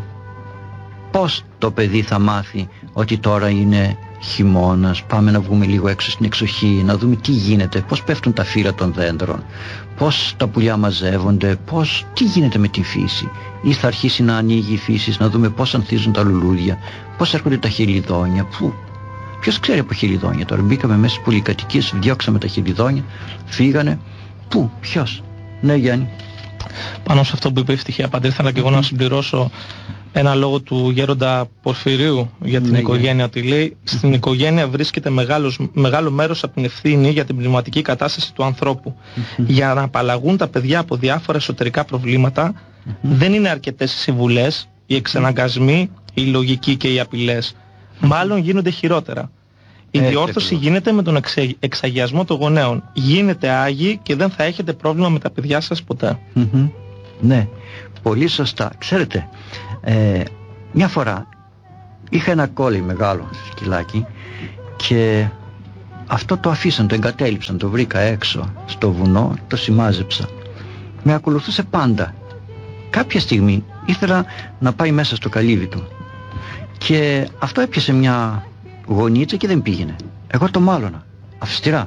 Πώς το παιδί θα μάθει ότι τώρα είναι χειμώνας, πάμε να βγούμε λίγο έξω στην εξοχή, να δούμε τι γίνεται, πώς πέφτουν τα φύλλα των δέντρων, πώς τα πουλιά μαζεύονται, πώς, τι γίνεται με τη φύση, ή θα αρχίσει να ανοίγει η φύση, να δούμε πώς ανθίζουν τα λουλούδια, πώς έρχονται τα χελιδόνια, που ποιος ξέρει από χελιδόνια τώρα? Μπήκαμε μέσα στις πολυκατοικίες, διώξαμε τα χελιδόνια, φύγανε, πού, ποιος? Ναι, Γιάννη. Πάνω σε αυτό που είπε η Ευτυχία Παντρή, ήθελα και εγώ να συμπληρώσω ένα λόγο του γέροντα Πορφυρίου για την ναι, οικογένεια. Ότι λέει, στην οικογένεια βρίσκεται μεγάλος, μεγάλο μέρος από την ευθύνη για την πνευματική κατάσταση του ανθρώπου. Για να απαλλαγούν τα παιδιά από διάφορα εσωτερικά προβλήματα, δεν είναι αρκετές οι συμβουλές, οι εξαναγκασμοί, η λογική και οι απειλές. Μάλλον γίνονται χειρότερα. Η διόρθωση γίνεται με τον εξε, εξαγιασμό των γονέων. Γίνετε άγιοι και δεν θα έχετε πρόβλημα με τα παιδιά σας ποτέ. Mm-hmm. Ναι, πολύ σωστά. Ξέρετε, ε, μια φορά είχα ένα κόλλι μεγάλο σκυλάκι και αυτό το αφήσαν, το εγκατέλειψαν, το βρήκα έξω στο βουνό, το σημάζεψα. Με ακολουθούσε πάντα. Κάποια στιγμή ήθελα να πάει μέσα στο καλύβι του και αυτό έπιασε μια γωνίτσα και δεν πήγαινε. Εγώ το μάλωνα αυστηρά.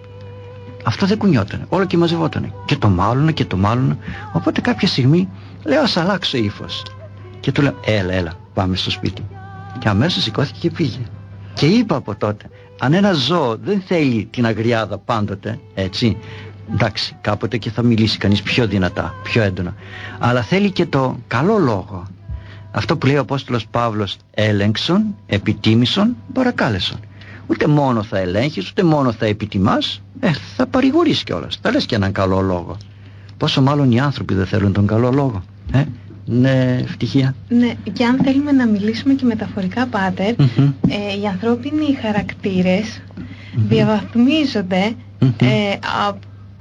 Αυτό δεν κουνιότανε, όλο και μαζευότανε. Και το μάλωνα και το μάλωνα. Οπότε κάποια στιγμή λέω, ας αλλάξω ύφος. Και του λέω, έλα, έλα, πάμε στο σπίτι. Και αμέσως σηκώθηκε και πήγε. Και είπα από τότε, αν ένα ζώο δεν θέλει την αγριάδα πάντοτε, έτσι, εντάξει, κάποτε και θα μιλήσει κανείς πιο δυνατά, πιο έντονα, αλλά θέλει και το καλό λόγο. Αυτό που λέει ο Απόστολος Παύλος, έλεγξον, επιτίμησον, παρακάλεσον. Ούτε μόνο θα ελέγχεις, ούτε μόνο θα επιτιμάς, ε, θα παρηγορείς κιόλας. Θα λες και έναν καλό λόγο. Πόσο μάλλον οι άνθρωποι δεν θέλουν τον καλό λόγο. Ε? Ναι, Ευτυχία. Ναι, και αν θέλουμε να μιλήσουμε και μεταφορικά, Πάτερ, mm-hmm. ε, οι ανθρώπινοι χαρακτήρες mm-hmm. διαβαθμίζονται mm-hmm. ε, α,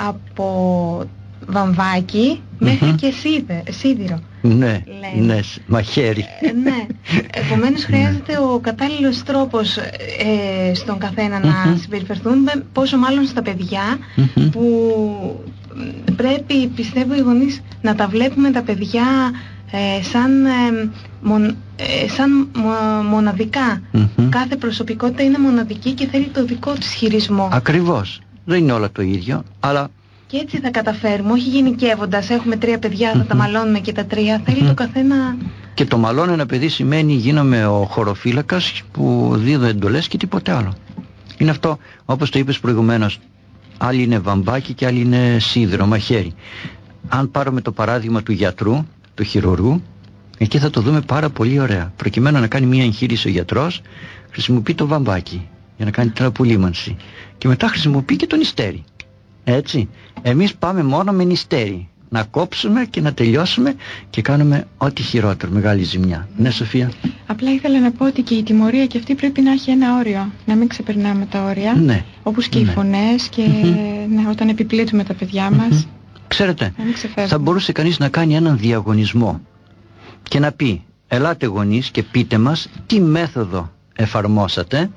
από βαμβάκι μέχρι mm-hmm. και σίδε, σίδηρο. Ναι, ναι, μαχαίρι. Ε, ναι, επομένως χρειάζεται ο κατάλληλος τρόπος ε, στον καθένα mm-hmm. να συμπεριφερθούν, πόσο μάλλον στα παιδιά mm-hmm. που πρέπει, πιστεύω, οι γονείς να τα βλέπουμε τα παιδιά ε, σαν, ε, μον, ε, σαν μο, μοναδικά. Mm-hmm. Κάθε προσωπικότητα είναι μοναδική και θέλει το δικό της χειρισμό. Ακριβώς, δεν είναι όλα το ίδιο, αλλά... Και έτσι θα καταφέρουμε, όχι γενικεύοντας, έχουμε τρία παιδιά, θα mm-hmm. τα μαλώνουμε και τα τρία, θέλει mm-hmm. το καθένα... Και το μαλώνω ένα παιδί σημαίνει γίνομαι ο χωροφύλακας που δίδω εντολές και τίποτε άλλο. Είναι αυτό, όπως το είπες προηγουμένως, άλλοι είναι βαμβάκι και άλλοι είναι σίδερο, μαχαίρι. Αν πάρουμε το παράδειγμα του γιατρού, του χειρουργού, εκεί θα το δούμε πάρα πολύ ωραία. Προκειμένου να κάνει μια εγχείρηση ο γιατρός, χρησιμοποιεί το βαμβάκι για να κάνει την απολύμανση. Και μετά χρησιμοποιεί και το νηστέρι. Έτσι, εμείς πάμε μόνο με νηστέρι. Να κόψουμε και να τελειώσουμε και κάνουμε ό,τι χειρότερο, μεγάλη ζημιά. Ναι, Σοφία. Απλά ήθελα να πω ότι και η τιμωρία και αυτή πρέπει να έχει ένα όριο. Να μην ξεπερνάμε τα όρια. Ναι. Όπως και ναι. οι φωνές και mm-hmm. ναι, όταν επιπλήττουμε τα παιδιά μας. Mm-hmm. Ξέρετε, θα μπορούσε κανείς να κάνει έναν διαγωνισμό και να πει, ελάτε γονείς και πείτε μας τι μέθοδο εφαρμόσατε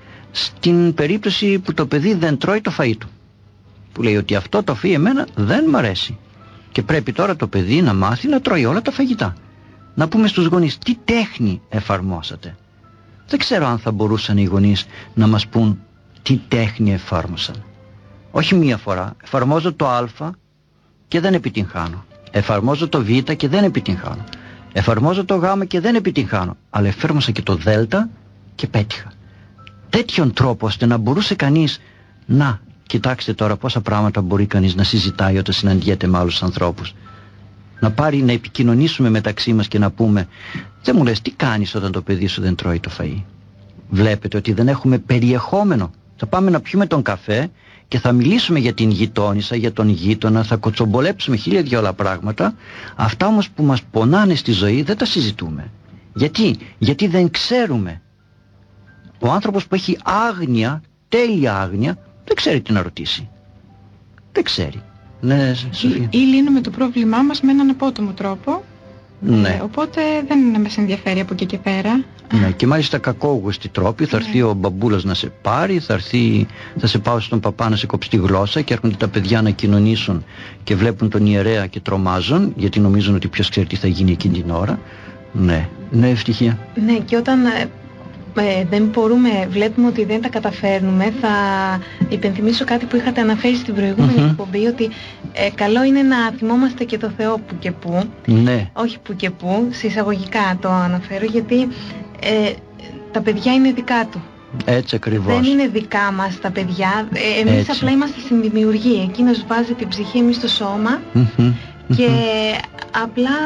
στην περίπτωση που το παιδί δεν τρώει το φαΐ του. Που λέει ότι αυτό το φαΐ εμένα δεν μ' αρέσει. Και πρέπει τώρα το παιδί να μάθει να τρώει όλα τα φαγητά. Να πούμε στους γονείς τι τέχνη εφαρμόσατε. Δεν ξέρω αν θα μπορούσαν οι γονείς να μας πούν τι τέχνη εφάρμοσαν. Όχι μία φορά. Εφαρμόζω το Α και δεν επιτυγχάνω. Εφαρμόζω το Β και δεν επιτυγχάνω. Εφαρμόζω το Γ και δεν επιτυγχάνω. Αλλά εφάρμοσα και το Δ και πέτυχα. Τέτοιον τρόπο ώστε να μπορούσε κανείς να... Κοιτάξτε τώρα πόσα πράγματα μπορεί κανείς να συζητάει όταν συναντιέται με άλλους ανθρώπους. Να πάρει, να επικοινωνήσουμε μεταξύ μας και να πούμε, δεν μου λες τι κάνεις όταν το παιδί σου δεν τρώει το φαΐ. Βλέπετε ότι δεν έχουμε περιεχόμενο. Θα πάμε να πιούμε τον καφέ και θα μιλήσουμε για την γειτόνισσα, για τον γείτονα, θα κοτσομπολέψουμε χίλια δυο άλλα πράγματα. Αυτά όμως που μας πονάνε στη ζωή δεν τα συζητούμε. Γιατί, Γιατί δεν ξέρουμε. Ο άνθρωπος που έχει άγνοια, τέλεια άγνοια, δεν ξέρει τι να ρωτήσει. Δεν ξέρει. Ναι, Σοφία. Ή, ή λύνουμε το πρόβλημά μας με έναν απότομο τρόπο. Ναι. Ε, οπότε δεν μας ενδιαφέρει από εκεί και πέρα. Ναι, και μάλιστα κακόγουστοι τρόποι. Θα έρθει ναι. ο μπαμπούλας να σε πάρει, θα, έρθει, θα σε πάω στον παπά να σε κόψει τη γλώσσα, και έρχονται τα παιδιά να κοινωνήσουν και βλέπουν τον ιερέα και τρομάζουν, γιατί νομίζουν ότι ποιος ξέρει τι θα γίνει εκείνη την ώρα. Ναι, ναι, ευτυχία. Ναι, και όταν ε, ε, δεν μπορούμε, βλέπουμε ότι δεν τα καταφέρνουμε, θα υπενθυμίσω κάτι που είχατε αναφέρει στην προηγούμενη mm-hmm. εκπομπή, ότι ε, καλό είναι να θυμόμαστε και το Θεό που και που. Ναι. Όχι που και που, συσσαγωγικά το αναφέρω, γιατί ε, τα παιδιά είναι δικά του. Έτσι ακριβώς. Δεν είναι δικά μας τα παιδιά. Ε, εμείς Έτσι. απλά είμαστε συνδημιουργοί. Εκείνος βάζει την ψυχή, εμείς το σώμα. Mm-hmm. Και mm-hmm. απλά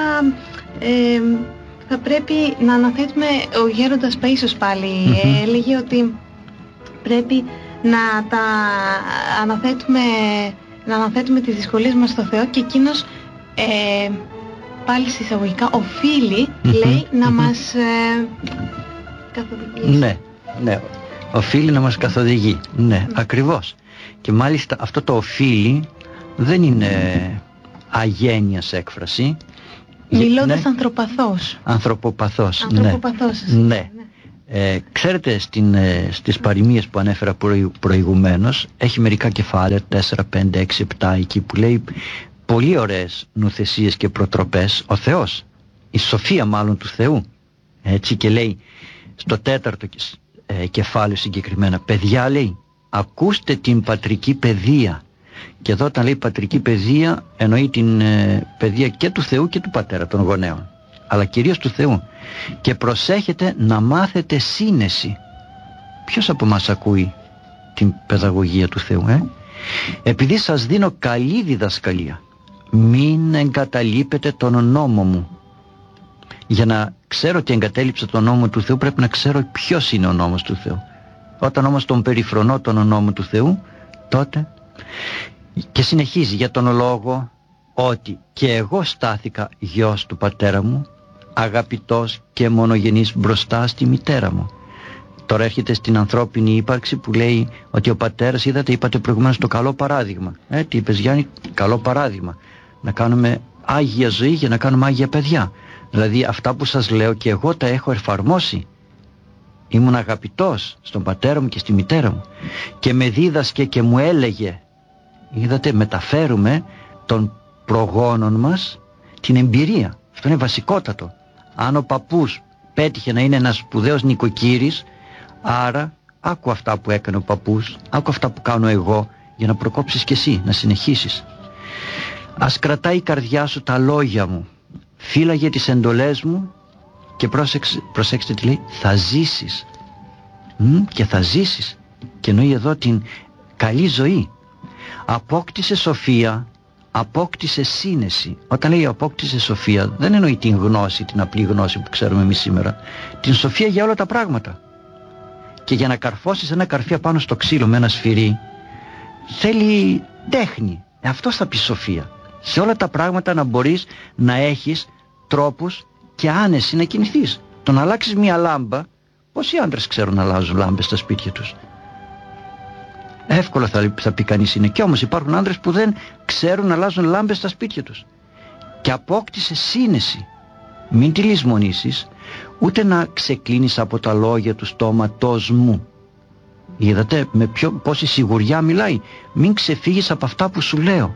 ε, θα πρέπει να αναθέτουμε. Ο γέροντας Παΐσιος πάλι mm-hmm. έλεγε ότι πρέπει να τα αναθέτουμε, να αναθέτουμε τις δυσκολίες μας στο Θεό, και εκείνος ε, πάλι συσσαγωγικά οφείλει mm-hmm. λέει να mm-hmm. μας ε, καθοδηγήσει. Ναι, ναι, οφείλει να μας καθοδηγεί. Ναι, mm. ακριβώς. Και μάλιστα αυτό το οφείλει δεν είναι αγένειας έκφραση. Μιλώντας ναι. ανθρωπαθώς. Ανθρωποπαθώς. Ανθρωποπαθώς. Ναι. ναι. Ε, ξέρετε, στην, ε, στις παροιμίες που ανέφερα προη, προηγουμένως, έχει μερικά κεφάλαια, τέσσερα, πέντε, έξι, επτά, εκεί που λέει πολύ ωραίες νουθεσίες και προτροπές ο Θεός, η σοφία μάλλον του Θεού. Έτσι, και λέει στο τέταρτο ε, κεφάλαιο συγκεκριμένα, παιδιά, λέει, ακούστε την πατρική παιδεία. Και εδώ όταν λέει πατρική παιδεία εννοεί την ε, παιδεία και του Θεού και του πατέρα των γονέων, αλλά κυρίως του Θεού. Και προσέχετε να μάθετε σύνεση. Ποιος από μας ακούει την παιδαγωγία του Θεού, ε? Επειδή σας δίνω καλή διδασκαλία, μην εγκαταλείπετε τον νόμο μου. Για να ξέρω ότι εγκατέλειψα τον νόμο του Θεού, πρέπει να ξέρω ποιος είναι ο νόμος του Θεού. Όταν όμως τον περιφρονώ τον νόμο του Θεού, τότε... Και συνεχίζει, για τον λόγο ότι και εγώ στάθηκα γιος του πατέρα μου, αγαπητός και μονογενής μπροστά στη μητέρα μου. Τώρα έρχεται στην ανθρώπινη ύπαρξη που λέει ότι ο πατέρας, είδατε, είπατε προηγουμένως το καλό παράδειγμα. Ε, τι είπες, Γιάννη? Καλό παράδειγμα. Να κάνουμε άγια ζωή για να κάνουμε άγια παιδιά. Δηλαδή αυτά που σας λέω και εγώ τα έχω εφαρμόσει. Ήμουν αγαπητός στον πατέρα μου και στη μητέρα μου. Και με δίδασκε και μου έλεγε. Είδατε, μεταφέρουμε των προγόνων μας την εμπειρία. Αυτό είναι βασικότατο. Αν ο παππούς πέτυχε να είναι ένας σπουδαίος νοικοκύρης, άρα άκου αυτά που έκανε ο παππούς, άκου αυτά που κάνω εγώ, για να προκόψεις κι εσύ, να συνεχίσεις. Ας κρατάει η καρδιά σου τα λόγια μου, φύλαγε τις εντολές μου, και πρόσεξε, προσέξτε τι λέει, θα ζήσεις. Μ, και θα ζήσεις. Και εννοεί εδώ την καλή ζωή. Απόκτησε σοφία, απόκτησε σύνεση. Όταν λέει απόκτησε σοφία, δεν εννοεί την γνώση, την απλή γνώση που ξέρουμε εμείς σήμερα. Την σοφία για όλα τα πράγματα. Και για να καρφώσεις ένα καρφί απάνω στο ξύλο με ένα σφυρί, θέλει τέχνη. Ε, αυτό θα πει σοφία. Σε όλα τα πράγματα να μπορείς να έχεις τρόπους και άνεση να κινηθείς. Το να αλλάξεις μια λάμπα, πόσοι άντρες ξέρουν να αλλάζουν λάμπες στα σπίτια τους? Εύκολα θα, θα πει κανείς είναι. Και όμως υπάρχουν άντρες που δεν ξέρουν να αλλάζουν λάμπες στα σπίτια τους. Και απόκτησε σύνεση. Μην τη λησμονήσεις, ούτε να ξεκλίνεις από τα λόγια του στόματός μου. Είδατε με ποιο, πόση σιγουριά μιλάει. Μην ξεφύγεις από αυτά που σου λέω.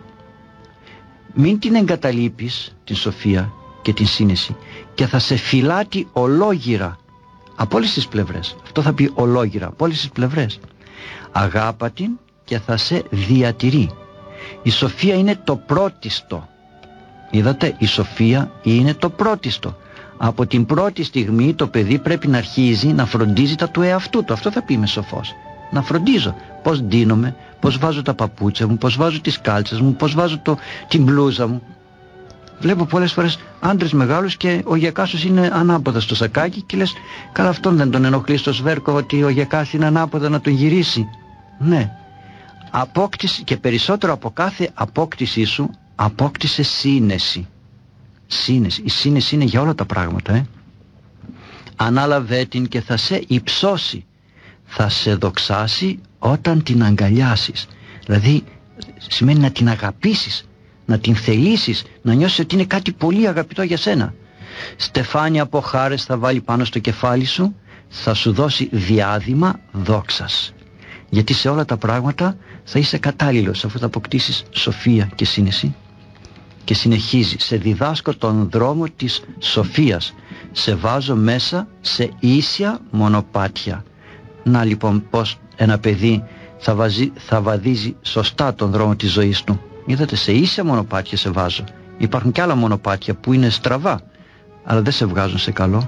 Μην την εγκαταλείπεις την σοφία και την σύνεση, και θα σε φυλάτει ολόγυρα από όλες τις πλευρές. Αυτό θα πει ολόγυρα, από όλες τις πλευρές. Αγάπα την και θα σε διατηρεί. Η σοφία είναι το πρώτιστο. Είδατε, η σοφία είναι το πρώτιστο. Από την πρώτη στιγμή το παιδί πρέπει να αρχίζει να φροντίζει τα του εαυτού του. Αυτό θα πει είμαι σοφός. Να φροντίζω πώς ντύνομαι, πώς βάζω τα παπούτσια μου, πώς βάζω τις κάλτσες μου, πώς βάζω το, την μπλούζα μου. Βλέπω πολλές φορές άντρες μεγάλους και ο γιακάσος είναι ανάποδα στο σακάκι και λες, καλά, αυτόν δεν τον ενοχλεί στο σβέρκο ότι ο γιακάς είναι ανάποδα να τον γυρίσει? Ναι. Απόκτηση, και περισσότερο από κάθε απόκτησή σου, απόκτησε σύνεση. Σύνεση. Η σύνεση είναι για όλα τα πράγματα, ε. Ανάλαβε την και θα σε υψώσει. θα σε δοξάσει όταν την αγκαλιάσεις. Δηλαδή σημαίνει να την αγαπήσεις, να την θελήσεις, να νιώσεις ότι είναι κάτι πολύ αγαπητό για σένα. Στεφάνια από χάρες θα βάλει πάνω στο κεφάλι σου, θα σου δώσει διάδημα δόξας. Γιατί σε όλα τα πράγματα θα είσαι κατάλληλος, αφού θα αποκτήσεις σοφία και σύνεση. Και συνεχίζει, σε διδάσκω τον δρόμο της σοφίας, σε βάζω μέσα σε ίσια μονοπάτια. Να λοιπόν πως ένα παιδί θα, βαζί, θα βαδίζει σωστά τον δρόμο της ζωής του. Είδατε, σε ίσια μονοπάτια σε βάζω. Υπάρχουν και άλλα μονοπάτια που είναι στραβά, αλλά δεν σε βγάζουν σε καλό.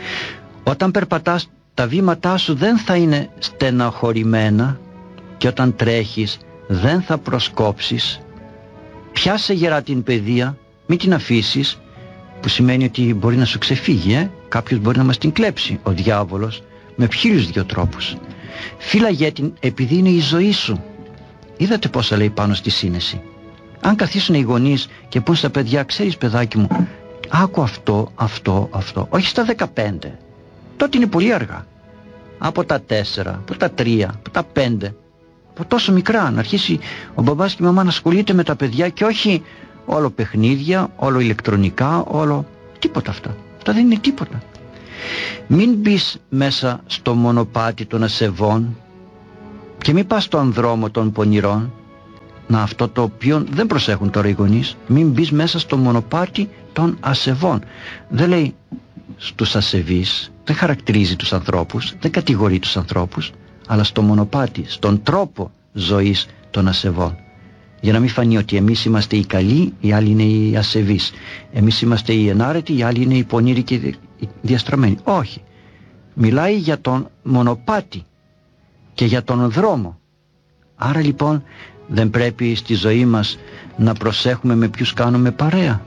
Όταν περπατάς, τα βήματά σου δεν θα είναι στεναχωρημένα, και όταν τρέχεις δεν θα προσκόψεις. Πιάσε γερά την παιδεία, μην την αφήσεις, που σημαίνει ότι μπορεί να σου ξεφύγει, ε? Κάποιος μπορεί να μας την κλέψει, ο διάβολος, με χίλιους δυο τρόπους. Φύλαγε την επειδή είναι η ζωή σου. Είδατε πόσα λέει πάνω στη σύνεση. Αν καθίσουν οι γονείς και πούν στα παιδιά, ξέρεις παιδάκι μου, άκου αυτό, αυτό, αυτό, όχι στα δεκαπέντε, τότε είναι πολύ αργά. Από τα τέσσερα, από τα τρία, από τα πέντε, από τόσο μικρά να αρχίσει ο μπαμπάς και η μαμά να ασχολείται με τα παιδιά, και όχι όλο παιχνίδια, όλο ηλεκτρονικά, όλο τίποτα αυτά. Αυτά δεν είναι τίποτα. Μην μπεις μέσα στο μονοπάτι των ασεβών και μην πας στον δρόμο των πονηρών. Να, αυτό το οποίο δεν προσέχουν τώρα οι γονείς. Μην μπεις μέσα στο μονοπάτι των ασεβών. Δεν λέει στους ασεβείς, δεν χαρακτηρίζει τους ανθρώπους, δεν κατηγορεί τους ανθρώπους, αλλά στο μονοπάτι, στον τρόπο ζωής των ασεβών. Για να μην φανεί ότι εμείς είμαστε οι καλοί, οι άλλοι είναι οι ασεβείς. Εμείς είμαστε οι ενάρετοι, οι άλλοι είναι οι πονήροι και οι διαστραμμένοι. Όχι. Μιλάει για τον μονοπάτι και για τον δρόμο. Άρα λοιπόν δεν πρέπει στη ζωή μας να προσέχουμε με ποιους κάνουμε παρέα.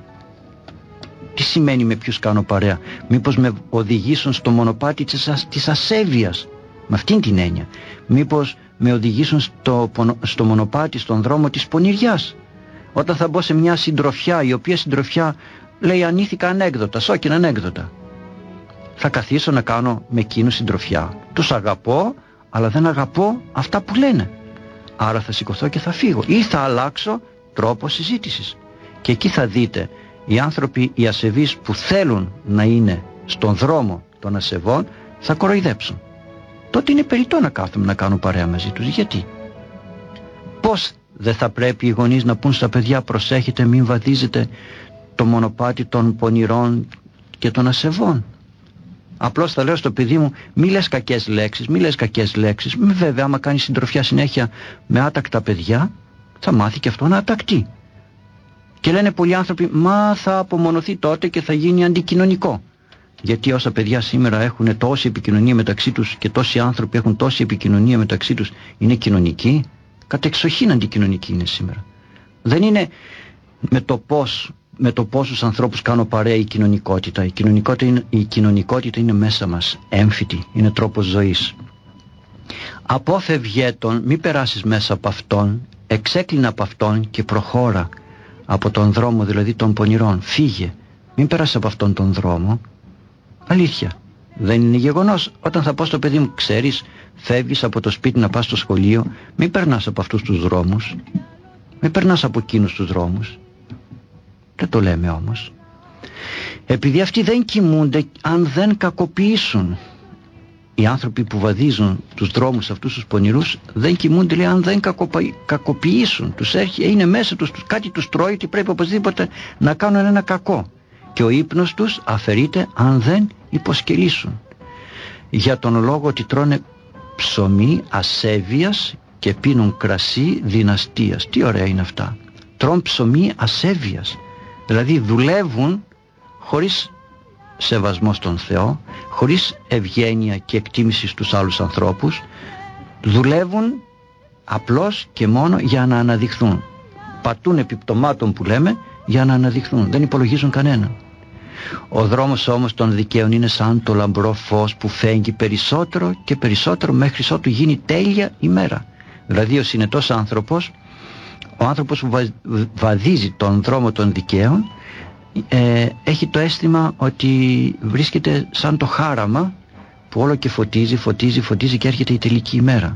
Τι σημαίνει με ποιους κάνω παρέα? Μήπως με οδηγήσουν στο μονοπάτι της, α, της ασέβειας, με αυτήν την έννοια. Μήπως με οδηγήσουν στο, στο μονοπάτι, στον δρόμο της πονηριάς. Όταν θα μπω σε μια συντροφιά, η οποία συντροφιά λέει ανήθικα ανέκδοτα, σόκινα ανέκδοτα, θα καθίσω να κάνω με εκείνους συντροφιά. Τους αγαπώ, αλλά δεν αγαπώ αυτά που λένε. Άρα θα σηκωθώ και θα φύγω, ή θα αλλάξω τρόπο συζήτησης. Και εκεί θα δείτε οι άνθρωποι, οι ασεβείς που θέλουν να είναι στον δρόμο των ασεβών, θα κοροϊδέψουν. Τότε είναι περιττό να κάθομαι να κάνω παρέα μαζί τους. Γιατί? Πώς δεν θα πρέπει οι γονείς να πούν στα παιδιά, προσέχετε μην βαδίζετε το μονοπάτι των πονηρών και των ασεβών? Απλώς θα λέω στο παιδί μου, μη λες κακές λέξεις, μη λες κακές λέξεις. Με βέβαια άμα κάνει συντροφιά συνέχεια με άτακτα παιδιά, θα μάθει και αυτό να ατακτεί. Και λένε πολλοί άνθρωποι, μα θα απομονωθεί τότε και θα γίνει αντικοινωνικό. Γιατί όσα παιδιά σήμερα έχουν τόση επικοινωνία μεταξύ τους και τόσοι άνθρωποι έχουν τόση επικοινωνία μεταξύ τους, είναι κοινωνικοί? Κατ' εξοχήν αντικοινωνικοί είναι σήμερα. Δεν είναι με το πώς, με το πόσους ανθρώπους κάνω παρέα η κοινωνικότητα. Η κοινωνικότητα είναι, η κοινωνικότητα είναι μέσα μας, έμφυτη, είναι τρόπος ζωής. Απόφευγε τον, μη περάσεις μέσα από αυτόν, εξέκλεινα από αυτόν και προχώρα από τον δρόμο δηλαδή των πονηρών. Φύγε, μην περάσεις από αυτόν τον δρόμο. Αλήθεια, δεν είναι γεγονός? Όταν θα πω στο παιδί μου, ξέρεις, φεύγεις από το σπίτι να πας στο σχολείο, μην περνάς από αυτούς τους δρόμους, μην περνάς από εκείνους τους δρόμους. Δεν το λέμε όμως. Επειδή αυτοί δεν κοιμούνται αν δεν κακοποιήσουν. Οι άνθρωποι που βαδίζουν τους δρόμους αυτούς τους πονηρούς δεν κοιμούνται, λέει, αν δεν κακοποιήσουν. Τους έρχει, είναι μέσα τους, κάτι τους τρώει ότι πρέπει οπωσδήποτε να κάνουν ένα κακό. Και ο ύπνος τους αφαιρείται αν δεν υποσκελίσουν. Για τον λόγο ότι τρώνε ψωμί ασέβειας και πίνουν κρασί δυναστείας. Τι ωραία είναι αυτά. Τρώνε ψωμί ασέβειας. Δηλαδή δουλεύουν χωρίς σεβασμό στον Θεό, χωρίς ευγένεια και εκτίμηση στους άλλους ανθρώπους. Δουλεύουν απλώς και μόνο για να αναδειχθούν. Πατούν επιπτωμάτων που λέμε για να αναδειχθούν. Δεν υπολογίζουν κανέναν. Ο δρόμος όμως των δικαίων είναι σαν το λαμπρό φως που φέγγει περισσότερο και περισσότερο μέχρι ότου γίνει τέλεια ημέρα. Δηλαδή ο συνετός άνθρωπος, ο άνθρωπος που βα, βαδίζει τον δρόμο των δικαίων, ε, έχει το αίσθημα ότι βρίσκεται σαν το χάραμα που όλο και φωτίζει, φωτίζει, φωτίζει και έρχεται η τελική ημέρα.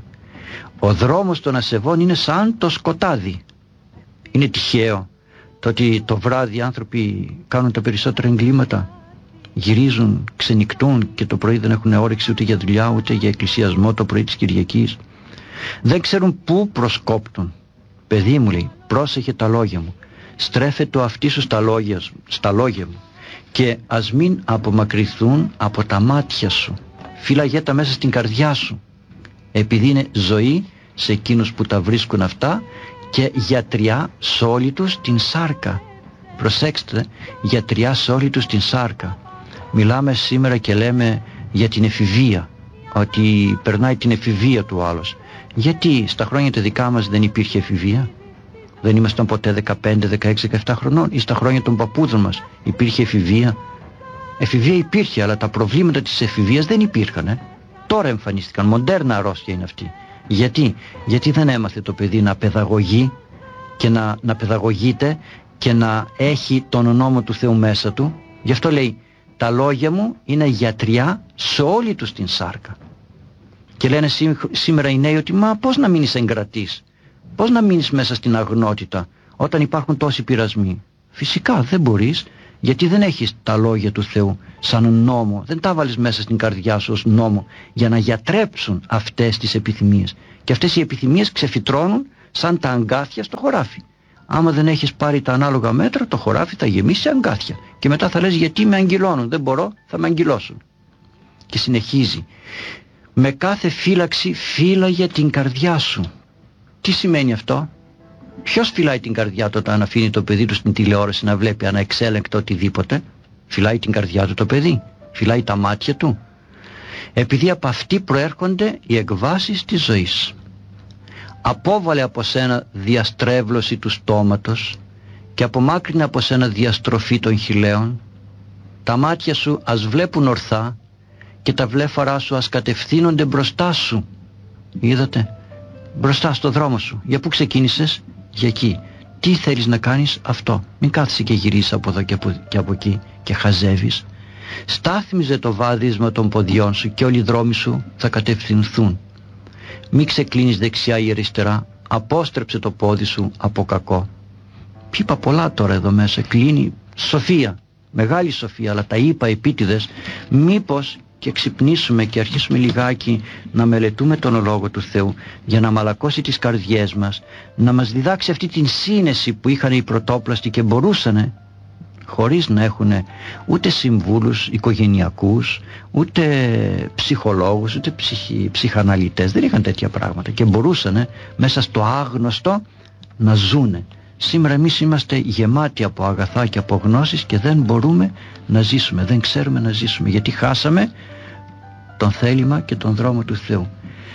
Ο δρόμος των ασεβών είναι σαν το σκοτάδι. Είναι τυχαίο το ότι το βράδυ οι άνθρωποι κάνουν τα περισσότερα εγκλήματα, γυρίζουν, ξενικτούν και το πρωί δεν έχουν όρεξη ούτε για δουλειά ούτε για εκκλησιασμό το πρωί της Κυριακής. Δεν ξέρουν πού προσκόπτουν. Παιδί μου, λέει, πρόσεχε τα λόγια μου, στρέφε το αυτί σου στα λόγια, στα λόγια μου και ας μην απομακρυνθούν από τα μάτια σου. Φύλαγε τα μέσα στην καρδιά σου, επειδή είναι ζωή σε εκείνους που τα βρίσκουν αυτά και γιατριά σε όλη τους την σάρκα. Προσέξτε, γιατριά σε όλη τους την σάρκα. Μιλάμε σήμερα και λέμε για την εφηβεία, ότι περνάει την εφηβεία του άλλος. Γιατί στα χρόνια τα δικά μας δεν υπήρχε εφηβεία? Δεν ήμασταν ποτέ δεκαπέντε, δεκαέξι, δεκαεπτά χρονών? Ή στα χρόνια των παππούδων μας υπήρχε εφηβεία? Εφηβεία υπήρχε, αλλά τα προβλήματα της εφηβείας δεν υπήρχαν. Ε? Τώρα εμφανίστηκαν, μοντέρνα αρρώστια είναι αυτή. Γιατί? Γιατί δεν έμαθε το παιδί να παιδαγωγεί και να, να παιδαγωγείται και να έχει τον νόμο του Θεού μέσα του. Γι' αυτό λέει, τα λόγια μου είναι γιατριά σε όλη τους την σάρκα. Και λένε σήμερα οι νέοι ότι μα πώς να μείνεις εγκρατής, πώς να μείνεις μέσα στην αγνότητα όταν υπάρχουν τόσοι πειρασμοί? Φυσικά δεν μπορείς, γιατί δεν έχεις τα λόγια του Θεού σαν νόμο, δεν τα βάλεις μέσα στην καρδιά σου ως νόμο για να γιατρέψουν αυτές τις επιθυμίες. Και αυτές οι επιθυμίες ξεφυτρώνουν σαν τα αγκάθια στο χωράφι. Άμα δεν έχεις πάρει τα ανάλογα μέτρα, το χωράφι θα γεμίσει αγκάθια και μετά θα λες γιατί με αγγυλώνουν, δεν μπορώ, θα με αγγυλώσουν. Και συνεχίζει, με κάθε φύλαξη φύλαγε την καρδιά σου. Τι σημαίνει αυτό? Ποιος φυλάει την καρδιά του όταν αφήνει το παιδί του στην τηλεόραση να βλέπει αναεξέλεγκτο οτιδήποτε? Φυλάει την καρδιά του το παιδί? Φυλάει τα μάτια του? Επειδή από αυτή προέρχονται οι εκβάσεις της ζωής. Απόβαλε από σένα διαστρέβλωση του στόματος και απομάκρυνε από σένα διαστροφή των χειλαίων. Τα μάτια σου ας βλέπουν ορθά και τα βλέφαρά σου ας κατευθύνονται μπροστά σου. Είδατε? Μπροστά στο δρόμο σου. Για πού ξεκίνησες? Για εκεί. Τι θέλεις να κάνεις? Αυτό. Μην κάθεσαι και γυρίσεις από εδώ και από, και από εκεί και χαζεύεις. Στάθμιζε το βάδισμα των ποδιών σου και όλοι οι δρόμοι σου θα κατευθυνθούν. Μην ξεκλίνεις δεξιά ή αριστερά. Απόστρεψε το πόδι σου από κακό. Είπα πολλά τώρα εδώ μέσα. Κλείνει σοφία. Μεγάλη σοφία. Αλλά τα είπα επίτηδες. Μήπως και ξυπνήσουμε και αρχίσουμε λιγάκι να μελετούμε τον Λόγο του Θεού για να μαλακώσει τις καρδιές μας, να μας διδάξει αυτή την σύνεση που είχαν οι πρωτόπλαστοι και μπορούσανε χωρίς να έχουν ούτε συμβούλους οικογενειακούς, ούτε ψυχολόγους, ούτε ψυχ, ψυχαναλυτές, δεν είχαν τέτοια πράγματα και μπορούσανε μέσα στο άγνωστο να ζούνε. Σήμερα εμείς είμαστε γεμάτοι από αγαθά και από γνώσεις και δεν μπορούμε να ζήσουμε, δεν ξέρουμε να ζήσουμε, γιατί χάσαμε τον θέλημα και τον δρόμο του Θεού.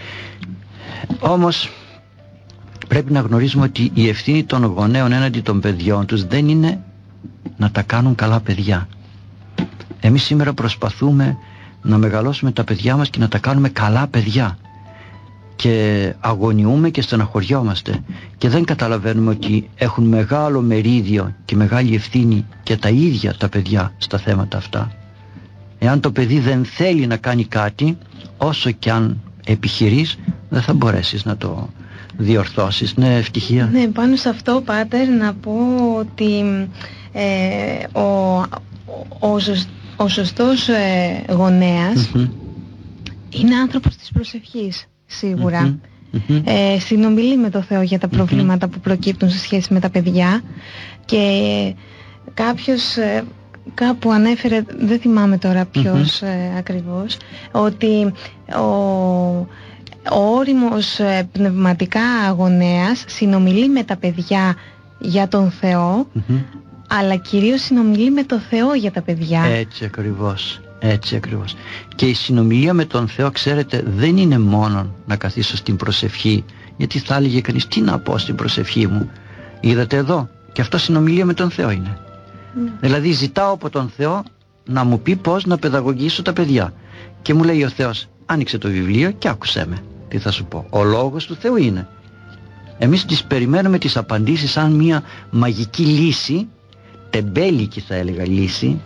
Όμως πρέπει να γνωρίζουμε ότι η ευθύνη των γονέων έναντι των παιδιών τους δεν είναι να τα κάνουν καλά παιδιά. Εμείς σήμερα προσπαθούμε να μεγαλώσουμε τα παιδιά μας και να τα κάνουμε καλά παιδιά και αγωνιούμε και στεναχωριόμαστε και δεν καταλαβαίνουμε ότι έχουν μεγάλο μερίδιο και μεγάλη ευθύνη και τα ίδια τα παιδιά στα θέματα αυτά. Εάν το παιδί δεν θέλει να κάνει κάτι, όσο κι αν επιχειρείς, δεν θα μπορέσεις να το διορθώσεις. Ναι, ευτυχία. Ναι, πάνω σε αυτό, Πάτερ, να πω ότι ε, ο, ο, ο σωστός ε, γονέας mm-hmm. είναι άνθρωπος της προσευχής, σίγουρα. Mm-hmm. Mm-hmm. Ε, συνομιλεί με το Θεό για τα προβλήματα mm-hmm. που προκύπτουν σε σχέση με τα παιδιά και κάποιος... Ε, κάπου ανέφερε, δεν θυμάμαι τώρα ποιος mm-hmm. ε, ακριβώς, ότι ο, ο όριμος ε, πνευματικά γονέας συνομιλεί με τα παιδιά για τον Θεό, mm-hmm. αλλά κυρίως συνομιλεί με τον Θεό για τα παιδιά. Έτσι ακριβώς, έτσι ακριβώς. Και η συνομιλία με τον Θεό, ξέρετε, δεν είναι μόνο να καθίσω στην προσευχή, γιατί θα έλεγε κανείς τι να πω στην προσευχή μου. Είδατε εδώ, και αυτό συνομιλία με τον Θεό είναι. Mm. Δηλαδή ζητάω από τον Θεό να μου πει πώς να παιδαγωγήσω τα παιδιά και μου λέει ο Θεός, άνοιξε το βιβλίο και άκουσέ με, τι θα σου πω. Ο λόγος του Θεού είναι. Εμείς τις περιμένουμε τις απαντήσεις σαν μια μαγική λύση, τεμπέλικη θα έλεγα λύση,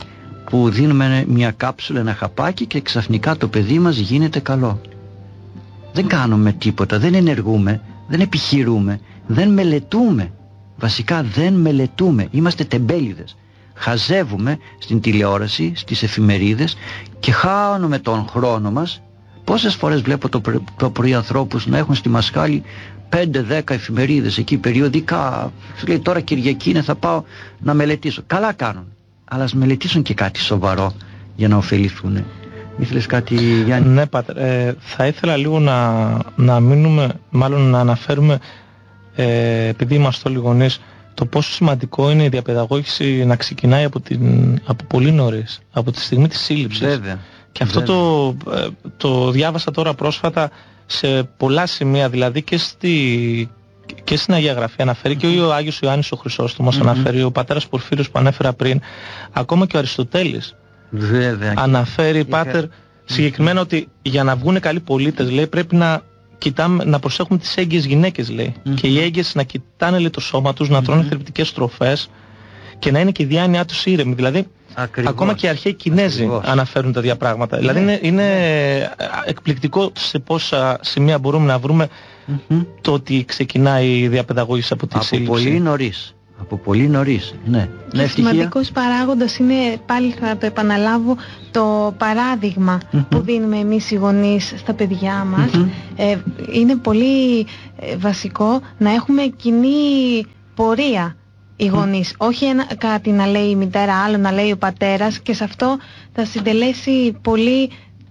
που δίνουμε μια κάψουλα, ένα χαπάκι και ξαφνικά το παιδί μας γίνεται καλό. Δεν κάνουμε τίποτα, δεν ενεργούμε, δεν επιχειρούμε, δεν μελετούμε. Βασικά δεν μελετούμε, είμαστε τεμπέληδες. Χαζεύουμε στην τηλεόραση, στις εφημερίδες και χάνουμε τον χρόνο μας. Πόσες φορές βλέπω το, πρω... το πρωί ανθρώπους να έχουν στη μασχάλη πέντε δέκα εφημερίδες εκεί περιοδικά. Σου λέει τώρα Κυριακή είναι, θα πάω να μελετήσω. Καλά κάνουν, αλλά ας μελετήσουν και κάτι σοβαρό για να ωφεληθούν. Ήθελες κάτι, Γιάννη? Ναι, Πάτερ, ε, θα ήθελα λίγο να, να μείνουμε, μάλλον να αναφέρουμε, ε, επειδή είμαστε όλοι γονείς, το πόσο σημαντικό είναι η διαπαιδαγώγηση να ξεκινάει από, την, από πολύ νωρίς, από τη στιγμή της σύλληψης. Βέβαια. Και αυτό το, το διάβασα τώρα πρόσφατα σε πολλά σημεία, δηλαδή και, στη, και στην Αγία Γραφή αναφέρει, mm-hmm. και ο Άγιος Ιωάννης ο Χρυσόστομος mm-hmm. αναφέρει, ο πατέρας Πορφύριος που ανέφερα πριν, ακόμα και ο Αριστοτέλης. Βέβαια. Αναφέρει, και... Πάτερ, mm-hmm. συγκεκριμένα ότι για να βγουν καλοί πολίτες, λέει, πρέπει να κοιτάμε, να προσέχουμε τις έγκυες γυναίκες, λέει. Mm-hmm. Και οι έγκυες να κοιτάνε, λέει, το σώμα τους, να τρώνε mm-hmm. θρεπτικές τροφές και να είναι και η διάνοιά τους ήρεμη. Δηλαδή, ακριβώς. Ακόμα και οι αρχαίοι Κινέζοι ακριβώς. αναφέρουν τα ίδια πράγματα. Mm-hmm. Δηλαδή, είναι, είναι εκπληκτικό σε πόσα σημεία μπορούμε να βρούμε mm-hmm. το ότι ξεκινάει η διαπαιδαγώγηση από τη σύλληψη. Από πολύ νωρίς. Από πολύ νωρίς, ναι. Και σημαντικός παράγοντας είναι, πάλι θα το επαναλάβω, το παράδειγμα mm-hmm. που δίνουμε εμείς οι γονείς στα παιδιά μας. Mm-hmm. Ε, είναι πολύ ε, βασικό να έχουμε κοινή πορεία οι γονείς. Mm. Όχι ένα, κάτι να λέει η μητέρα, άλλο να λέει ο πατέρας, και σε αυτό θα συντελέσει πολύ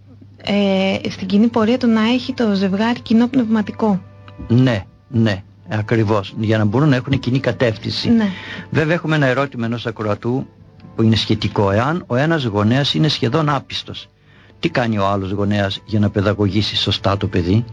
ε, στην κοινή πορεία το να έχει το ζευγάρι κοινό πνευματικό. Ναι, ναι. Ακριβώς, για να μπορούν να έχουν κοινή κατεύθυνση. Ναι. Βέβαια έχουμε ένα ερώτημα ενός ακροατού που είναι σχετικό. Εάν ο ένας γονέας είναι σχεδόν άπιστος, τι κάνει ο άλλος γονέας για να παιδαγωγήσει σωστά το παιδί?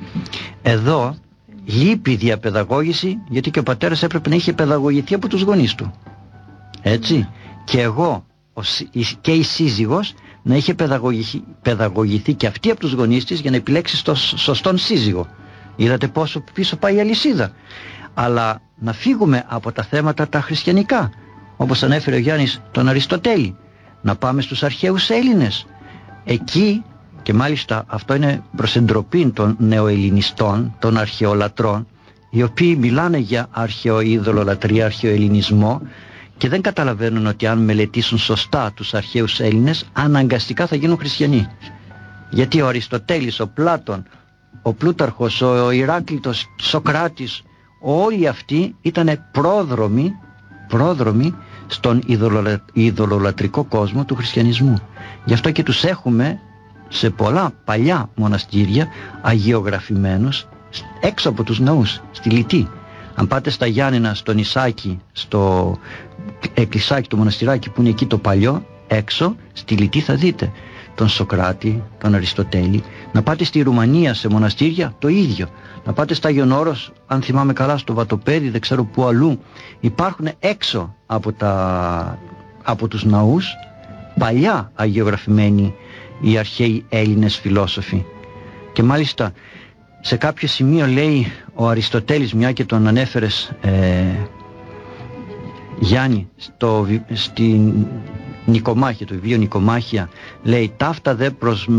Εδώ λείπει η διαπαιδαγώγηση, γιατί και ο πατέρας έπρεπε να είχε παιδαγωγηθεί από τους γονείς του. Έτσι. Και εγώ και η σύζυγος να είχε παιδαγωγηθεί, παιδαγωγηθεί και αυτή από τους γονείς της για να επιλέξει το σωστόν σύζυγο. Είδατε πόσο πίσω πάει η αλυσίδα. Αλλά να φύγουμε από τα θέματα τα χριστιανικά, όπως ανέφερε ο Γιάννης τον Αριστοτέλη, να πάμε στους αρχαίους Έλληνες. Εκεί, και μάλιστα αυτό είναι προς εντροπή των νεοελληνιστών, των αρχαιολατρών, οι οποίοι μιλάνε για αρχαιοειδωλολατρία, αρχαιοελληνισμό, και δεν καταλαβαίνουν ότι αν μελετήσουν σωστά τους αρχαίους Έλληνες, αναγκαστικά θα γίνουν χριστιανοί. Γιατί ο Αριστοτέλης, ο Πλάτων, ο Πλούταρχος, ο Ηράκλητος, Σοκράτης, όλοι αυτοί ήταν πρόδρομοι, πρόδρομοι στον ειδωλολα... ειδωλολατρικό κόσμο του χριστιανισμού. Γι' αυτό και τους έχουμε σε πολλά παλιά μοναστήρια αγιογραφημένους έξω από τους ναούς, στη Λιτή. Αν πάτε στα Γιάννενα, στο Νησάκι, στο εκκλησάκι, το μοναστηράκι που είναι εκεί το παλιό, έξω, στη Λιτή θα δείτε τον Σοκράτη, τον Αριστοτέλη. Να πάτε στη Ρουμανία σε μοναστήρια, το ίδιο. Να πάτε στα Άγιον Όρος, αν θυμάμαι καλά, στο Βατοπέδι, δεν ξέρω πού αλλού. Υπάρχουν έξω από, τα, από τους ναούς παλιά αγιογραφημένοι οι αρχαίοι Έλληνες φιλόσοφοι. Και μάλιστα σε κάποιο σημείο λέει ο Αριστοτέλης, μια και τον ανέφερες ε, Γιάννη, στο, στην Νικομάχια, το βιβλίο Νικομάχια, λέει «Ταύτα δε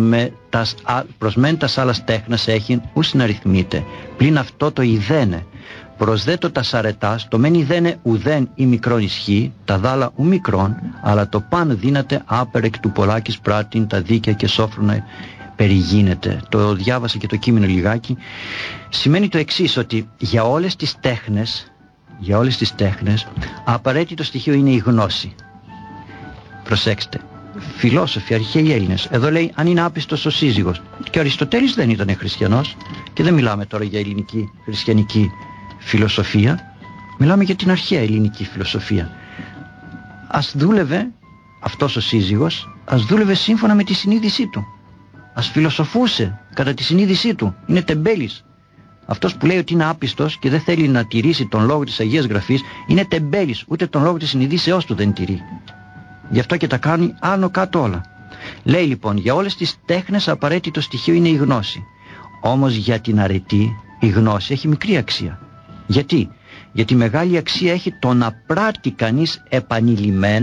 προς μεν τας άλλας τέχνας έχειν ους να ρυθμείτε, πλην αυτό το ιδένε. Προσδέτω τα αρετάς, το μεν ιδένε ουδέν ή μικρόν ισχύει, τα δάλα ου μικρόν, αλλά το παν δύναται άπερεκ του πολλάκης πράτην, τα δίκαια και σόφρονα περιγίνεται». Το διάβασα και το κείμενο λιγάκι. Σημαίνει το εξής, ότι για όλες τις τέχνες, για όλες τις τέχνες, απαραίτητο στοιχείο είναι η γνώση. Προσέξτε, φιλόσοφοι, αρχαίοι Έλληνες, εδώ λέει αν είναι άπιστος ο σύζυγος. Και ο Αριστοτέλης δεν ήταν χριστιανός, και δεν μιλάμε τώρα για ελληνική χριστιανική φιλοσοφία, μιλάμε για την αρχαία ελληνική φιλοσοφία. Ας δούλευε αυτός ο σύζυγος, ας δούλευε σύμφωνα με τη συνείδησή του, ας φιλοσοφούσε κατά τη συνείδησή του. Είναι τεμπέλης. Αυτός που λέει ότι είναι άπιστος και δεν θέλει να τηρήσει τον λόγο της Αγίας Γραφής είναι τεμπέλης, ούτε τον λόγο της συνειδήσεώς του δεν τηρεί. Γι' αυτό και τα κάνει άνω κάτω όλα. Λέει λοιπόν, για όλες τις τέχνες απαραίτητο στοιχείο είναι η γνώση. Όμως για την αρετή η γνώση έχει μικρή αξία. Γιατί? Γιατί μεγάλη αξία έχει το να πράττει κανείς επανειλημμένα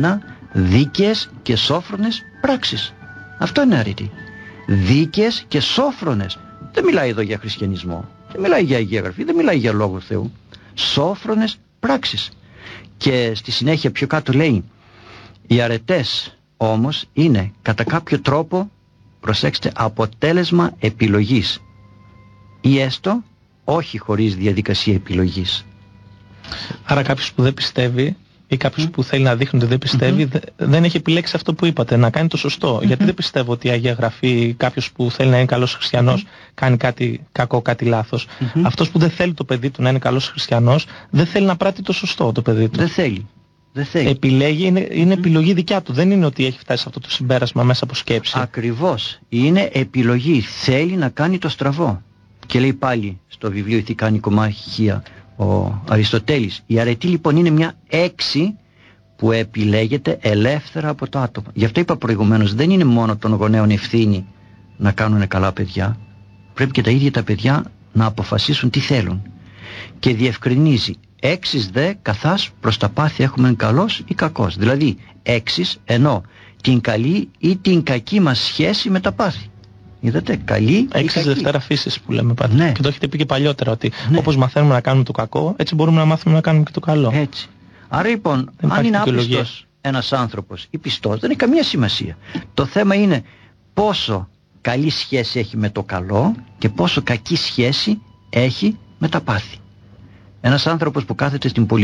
δίκαιες και σόφρονες πράξεις. Αυτό είναι αρετή. Δίκαιες και σόφρονες. Δεν μιλάει εδώ για χριστιανισμό, δεν μιλάει για Αγία Γραφή, δεν μιλάει για Λόγο Θεού. Σόφρονες πράξεις. Και στη συνέχεια πιο κάτω λέει, οι αρετές όμως είναι κατά κάποιο τρόπο, προσέξτε, αποτέλεσμα επιλογής, ή έστω όχι χωρίς διαδικασία επιλογής. Άρα κάποιος που δεν πιστεύει ή κάποιος mm. που θέλει να δείχνει ότι δεν πιστεύει, mm-hmm. δεν έχει επιλέξει αυτό που είπατε, να κάνει το σωστό. Mm-hmm. Γιατί δεν πιστεύω ότι η Αγία Γραφή, κάποιος που θέλει να είναι καλός χριστιανός, mm-hmm. κάνει κάτι κακό, κάτι λάθος. Mm-hmm. Αυτός που δεν θέλει το παιδί του να είναι καλός χριστιανός, δεν θέλει να πράττει το σωστό το παιδί του. Δεν θέλει. Δεν θέλει. Επιλέγει, είναι, είναι mm. επιλογή δικιά του. Δεν είναι ότι έχει φτάσει σε αυτό το συμπέρασμα μέσα από σκέψη. Ακριβώς. Είναι επιλογή. Θέλει να κάνει το στραβό. Και λέει πάλι στο βιβλίο Ηθικά Νοικομαχία ο Αριστοτέλης, η αρετή λοιπόν είναι μια έξι που επιλέγεται ελεύθερα από το άτομο. Γι' αυτό είπα προηγουμένως, δεν είναι μόνο των γονέων ευθύνη να κάνουν καλά παιδιά. Πρέπει και τα ίδια τα παιδιά να αποφασίσουν τι θέλουν. Και διευκρινίζει, έξις δε καθάς προς τα πάθη έχουμε καλός ή κακός. Δηλαδή έξις ενώ την καλή ή την κακή μας σχέση με τα πάθη. Είδατε, καλή έξις Δευτέρα φύσης που λέμε πάντα. Ναι. Και το έχετε πει και παλιότερα ότι ναι. όπως μαθαίνουμε να κάνουμε το κακό, έτσι μπορούμε να μάθουμε να κάνουμε και το καλό. Έτσι. Άρα λοιπόν, δεν αν είναι άπιστος ένας άνθρωπος ή πιστός, δεν έχει καμία σημασία. Το θέμα είναι πόσο καλή σχέση έχει με το καλό και πόσο κακή σχέση έχει με τα πάθη. Ένας άνθρωπος που κάθεται στην πολιτική